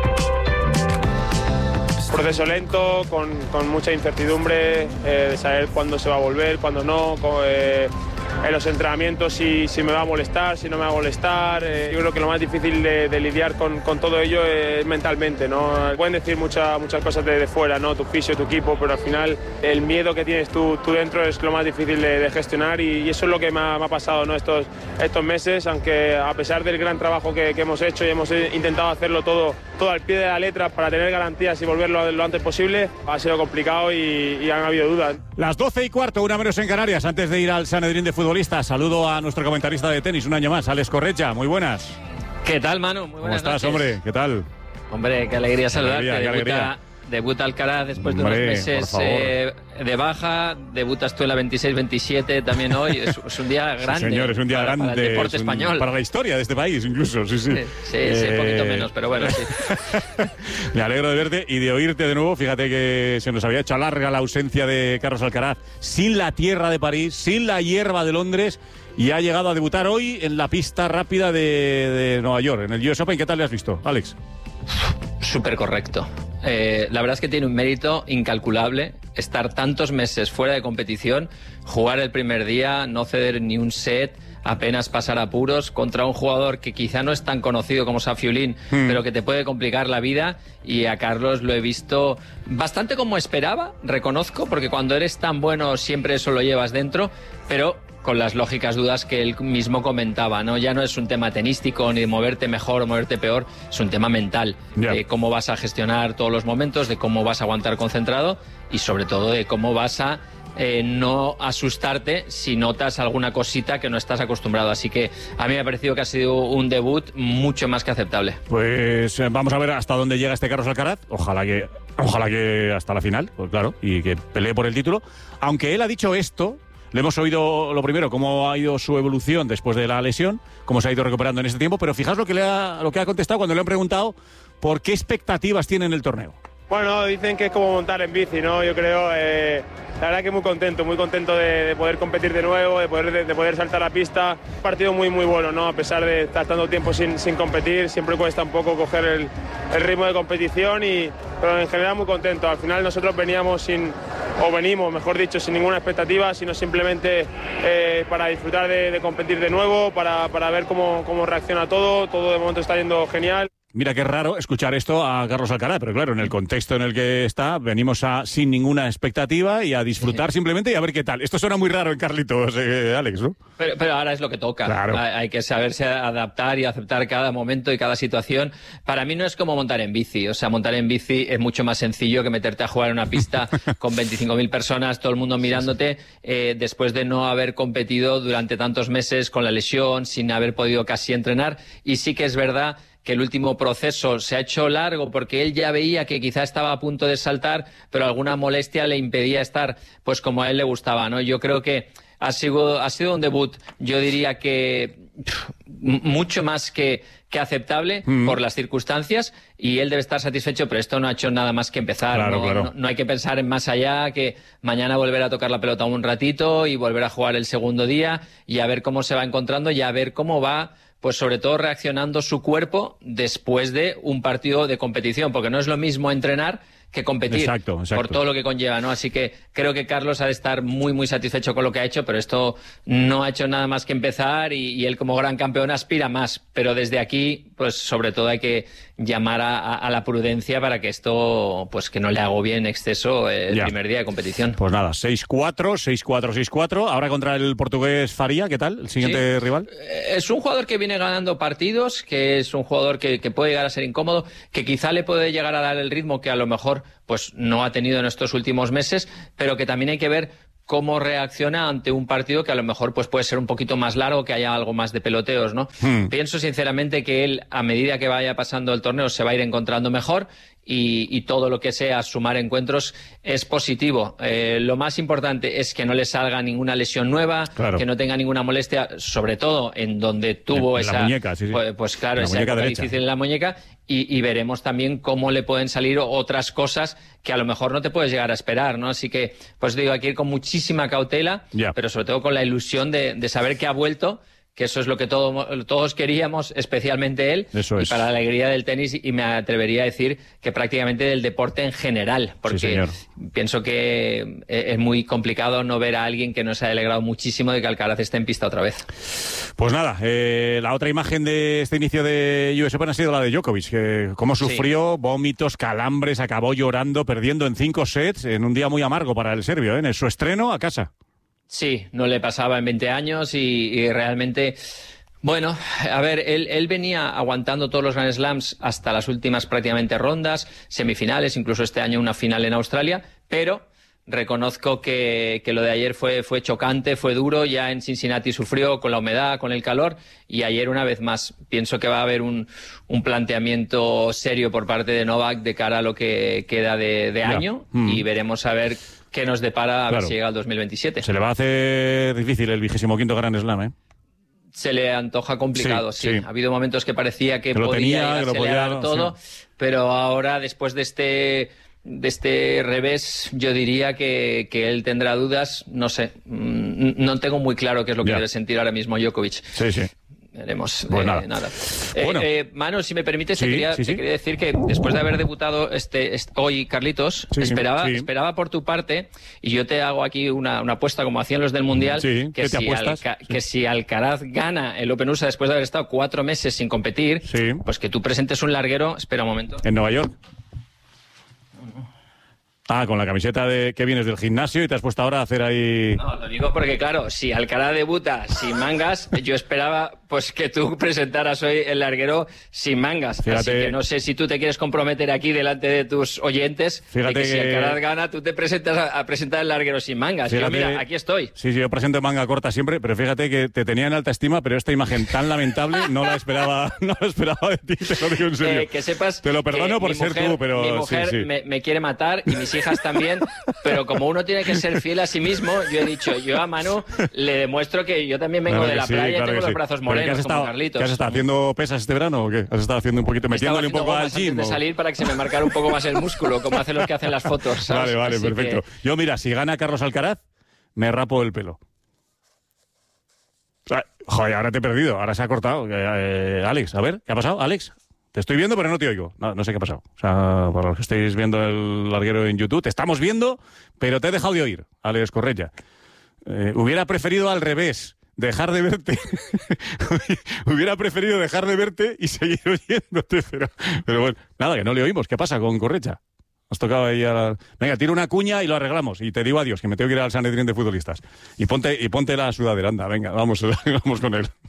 Proceso lento, con, con mucha incertidumbre, eh, de saber cuándo se va a volver, cuándo no, con, eh, en los entrenamientos si, si me va a molestar, si no me va a molestar. Eh, yo creo que lo más difícil de, de lidiar con, con todo ello es mentalmente, ¿no? Pueden decir mucha, muchas cosas de, de fuera, ¿no? Tu fisio, tu equipo, pero al final el miedo que tienes tú, tú dentro es lo más difícil de, de gestionar y, y eso es lo que me ha, me ha pasado, ¿no? Estos, estos meses, aunque a pesar del gran trabajo que, que hemos hecho y hemos intentado hacerlo todo, todo al pie de la letra para tener garantías y volverlo lo antes posible, ha sido complicado y, y han habido dudas. Las doce y cuarto, una menos en Canarias, antes de ir al Sanedrín de futbolistas. Saludo a nuestro comentarista de tenis un año más, Alex Correcha. Muy buenas. ¿Qué tal, Manu? Muy buenas ¿Cómo estás, noches. hombre? ¿Qué tal? Hombre, qué alegría saludarte. Qué alegría, qué debuta, alegría. debuta Alcaraz después Hombre, de unos meses por favor. eh, de baja. Debutas tú en la veintiséis veintisiete también hoy. Es, es un día grande. Sí, señor, es un día para, grande. para el deporte es un- español. Para la historia de este país, incluso. Sí, sí. Sí, sí, sí, un poquito menos, pero bueno, sí. Me alegro de verte y de oírte de nuevo. Fíjate que se nos había hecho larga la ausencia de Carlos Alcaraz, sin la tierra de París, sin la hierba de Londres, y ha llegado a debutar hoy en la pista rápida de, de Nueva York, en el U S Open. ¿Qué tal le has visto, Alex? Súper correcto. Eh, la verdad es que tiene un mérito incalculable estar tantos meses fuera de competición, jugar el primer día, no ceder ni un set, apenas pasar apuros contra un jugador que quizá no es tan conocido como Safiulín, Hmm. pero que te puede complicar la vida. Y a Carlos lo he visto bastante como esperaba, reconozco, porque cuando eres tan bueno siempre eso lo llevas dentro, pero con las lógicas dudas que él mismo comentaba, ¿no? Ya no es un tema tenístico ni de moverte mejor o moverte peor, es un tema mental, Ya. de cómo vas a gestionar todos los momentos, de cómo vas a aguantar concentrado y sobre todo de cómo vas a eh, no asustarte si notas alguna cosita que no estás acostumbrado. Así que a mí me ha parecido que ha sido un debut mucho más que aceptable. Pues eh, vamos a ver hasta dónde llega este Carlos Alcaraz. Ojalá que Ojalá que hasta la final, pues claro, y que pelee por el título. Aunque él ha dicho esto, le hemos oído lo primero, cómo ha ido su evolución después de la lesión, cómo se ha ido recuperando en este tiempo, pero fijaos lo que, le ha, lo que ha contestado cuando le han preguntado por qué expectativas tiene en el torneo. Bueno, dicen que es como montar en bici, ¿no? Yo creo, eh, la verdad que muy contento, muy contento de, de poder competir de nuevo, de poder, de, de poder saltar la pista. Un partido muy, muy bueno, ¿no? A pesar de estar tanto tiempo sin, sin competir, siempre cuesta un poco coger el, el ritmo de competición, y, pero en general muy contento. Al final nosotros veníamos sin, o venimos, mejor dicho, sin ninguna expectativa, sino simplemente eh, para disfrutar de, de competir de nuevo, para, para ver cómo, cómo reacciona todo. Todo de momento está yendo genial. Mira qué raro escuchar esto a Carlos Alcaraz, pero claro, en el contexto en el que está, venimos a sin ninguna expectativa y a disfrutar simplemente y a ver qué tal. Esto suena muy raro en Carlitos, eh, Alex, ¿no? Pero, pero ahora es lo que toca. Claro. Hay, hay que saberse adaptar y aceptar cada momento y cada situación. Para mí no es como montar en bici. O sea, montar en bici es mucho más sencillo que meterte a jugar en una pista con veinticinco mil personas, todo el mundo mirándote, eh, después de no haber competido durante tantos meses con la lesión, sin haber podido casi entrenar. Y sí que es verdad que el último proceso se ha hecho largo porque él ya veía que quizá estaba a punto de saltar, pero alguna molestia le impedía estar pues como a él le gustaba, ¿no? Yo creo que ha sido, ha sido un debut, yo diría que pff, mucho más que, que aceptable mm. por las circunstancias, y él debe estar satisfecho, pero esto no ha hecho nada más que empezar. Claro, ¿no? claro. No, no hay que pensar en más allá, que mañana volver a tocar la pelota un ratito y volver a jugar el segundo día y a ver cómo se va encontrando y a ver cómo va, pues sobre todo reaccionando su cuerpo después de un partido de competición, porque no es lo mismo entrenar que competir, exacto, exacto. por todo lo que conlleva, ¿no? Así que creo que Carlos ha de estar muy, muy satisfecho con lo que ha hecho, pero esto no ha hecho nada más que empezar, y, y él como gran campeón aspira más, pero desde aquí, pues sobre todo hay que llamar a, a, a la prudencia para que esto, pues que no le agobie en exceso el ya. primer día de competición. Pues nada, seis cuatro, seis cuatro, seis cuatro, ahora contra el portugués Faría, ¿qué tal? ¿El siguiente sí. rival? Es un jugador que viene ganando partidos, que es un jugador que, que puede llegar a ser incómodo, que quizá le puede llegar a dar el ritmo que a lo mejor pues no ha tenido en estos últimos meses, pero que también hay que ver cómo reacciona ante un partido que a lo mejor pues puede ser un poquito más largo, que haya algo más de peloteos, ¿no? Hmm. Pienso sinceramente que él, a medida que vaya pasando el torneo, se va a ir encontrando mejor, y, y todo lo que sea sumar encuentros es positivo. Eh, lo más importante es que no le salga ninguna lesión nueva, claro. que no tenga ninguna molestia, sobre todo en donde tuvo en, en esa... la muñeca, sí, sí. Pues, pues claro, esa época difícil en la muñeca, y, y veremos también cómo le pueden salir otras cosas que a lo mejor no te puedes llegar a esperar, ¿no? Así que, pues digo, hay que ir con muchísima cautela, yeah. pero sobre todo con la ilusión de, de saber que ha vuelto, que eso es lo que todo, todos queríamos, especialmente él, eso es. Y para la alegría del tenis, y me atrevería a decir que prácticamente del deporte en general, porque sí, pienso que es muy complicado no ver a alguien que no se haya alegrado muchísimo de que Alcaraz esté en pista otra vez. Pues nada, eh, la otra imagen de este inicio de U S Open ha sido la de Djokovic, que cómo sufrió, sí. vómitos, calambres, acabó llorando, perdiendo en cinco sets, en un día muy amargo para el serbio, ¿eh? En su estreno a casa. Sí, no le pasaba en veinte años y, y realmente, bueno, a ver, él, él venía aguantando todos los Grand Slams hasta las últimas prácticamente rondas, semifinales, incluso este año una final en Australia, pero reconozco que, que lo de ayer fue, fue chocante, fue duro, ya en Cincinnati sufrió con la humedad, con el calor, y ayer una vez más pienso que va a haber un, un planteamiento serio por parte de Novak de cara a lo que queda de, de año, mm. y veremos a ver qué nos depara a claro. ver si llega al dos mil veintisiete. Se le va a hacer difícil el vigésimo quinto Grand Slam, ¿eh? Se le antoja complicado, sí, sí. sí. Ha habido momentos que parecía que, que podía tenía, ir a que lo acelerar podía, todo, sí. pero ahora, después de este de este revés, yo diría que, que él tendrá dudas, no sé, no tengo muy claro qué es lo que ya. debe sentir ahora mismo Djokovic. Sí, sí. Veremos. Pues eh, nada. nada. Bueno. Eh, eh, Manu, si me permites, sí, te, quería, sí, sí. te quería decir que después de haber debutado este, este hoy, Carlitos, sí, esperaba, sí. esperaba por tu parte, y yo te hago aquí una, una apuesta como hacían los del Mundial, sí. que, si Alca, sí. que si Alcaraz gana el Open U S A después de haber estado cuatro meses sin competir, sí. pues que tú presentes un larguero, espera un momento. En Nueva York. Ah, con la camiseta de que vienes del gimnasio y te has puesto ahora a hacer ahí... No, lo digo porque, claro, si Alcaraz debuta sin mangas, yo esperaba pues que tú presentaras hoy el larguero sin mangas. Fíjate, así que no sé si tú te quieres comprometer aquí delante de tus oyentes, fíjate de que, que si que... Alcaraz gana, tú te presentas a, a presentar el larguero sin mangas. Fíjate... Yo, mira, aquí estoy. Sí, sí, yo presento manga corta siempre, pero fíjate que te tenía en alta estima, pero esta imagen tan lamentable no la esperaba, no la esperaba de ti, te lo digo en serio. Eh, que sepas te lo perdono por ser mujer, tú, pero mi mujer sí, sí. Me, me quiere matar y mis hijas también, pero como uno tiene que ser fiel a sí mismo, yo he dicho, yo a Manu le demuestro que yo también vengo claro de la sí, playa claro y tengo los sí. brazos ¿Qué morenos has estado, como Carlitos. ¿Qué has estado haciendo pesas este verano o qué? ¿Has estado haciendo un poquito, metiéndole un poco al gym? De salir para que se me marcara un poco más el músculo, como hacen los que hacen las fotos, ¿sabes? Vale, vale, Así perfecto. que... Yo, mira, si gana Carlos Alcaraz, me rapo el pelo. O sea, joder, ahora te he perdido, ahora se ha cortado. Eh, Alex, a ver, ¿qué ha pasado? Alex, te estoy viendo, pero no te oigo. No, no sé qué ha pasado. O sea, para los que estáis viendo el larguero en YouTube, te estamos viendo, pero te he dejado de oír, Alex Correia. Eh, hubiera preferido al revés. Dejar de verte. Hubiera preferido dejar de verte y seguir oyéndote, pero, pero bueno, nada, que no le oímos. ¿Qué pasa con Correia? Has tocado ahí a la... Venga, tira una cuña y lo arreglamos. Y te digo adiós, que me tengo que ir al Sanedrín de futbolistas. Y ponte, y ponte la sudadera, anda, venga, vamos, vamos con él.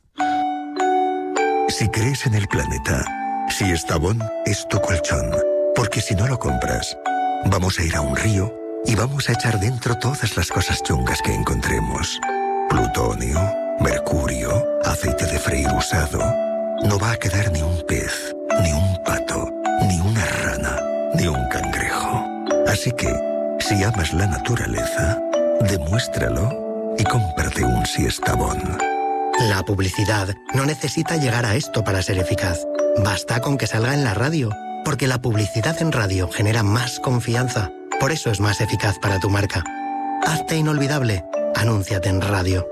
Si crees en el planeta, si Estavón es tu colchón, porque si no lo compras, vamos a ir a un río y vamos a echar dentro todas las cosas chungas que encontremos. Plutonio, mercurio, aceite de freír usado. No va a quedar ni un pez, ni un pato, ni una rana, ni un cangrejo. Así que, si amas la naturaleza, demuéstralo y cómprate un Siestabón. La publicidad no necesita llegar a esto para ser eficaz. Basta con que salga en la radio, porque la publicidad en radio genera más confianza. Por eso es más eficaz para tu marca. Hazte inolvidable. Anúnciate en radio.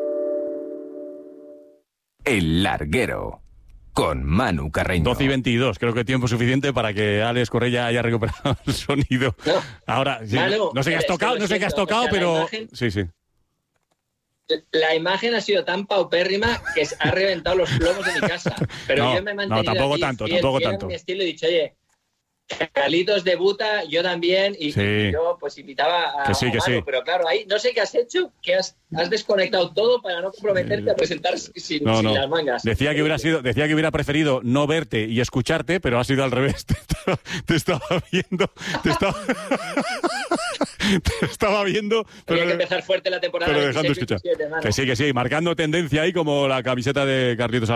El larguero. Con Manu Carreño. doce y veintidós, creo que tiempo suficiente para que Alex Correia haya recuperado el sonido. No. Ahora, sí, Manu, no sé qué has tocado, no sé qué has tocado, pero... Imagen, sí, sí. La imagen ha sido tan paupérrima que ha reventado los plomos de mi casa. Pero no, yo me he mantenido no, tampoco aquí, tanto, fiel, tampoco fiel tanto. a mi estilo, he dicho, oye, Carlitos debuta, yo también, y, sí. y yo pues invitaba a, que sí, que a Manu, sí. pero claro, ahí no sé qué has hecho, que has, has desconectado todo para no comprometerte a presentar sin, no, sin no. las mangas. Decía que hubiera sido, decía que hubiera preferido no verte y escucharte, pero ha sido al revés. Te estaba, te estaba viendo, te estaba, te estaba viendo, pero, Tenía que empezar fuerte la temporada. pero dejando escuchar. veintisiete, Que sí, que sí, marcando tendencia ahí como la camiseta de Carlitos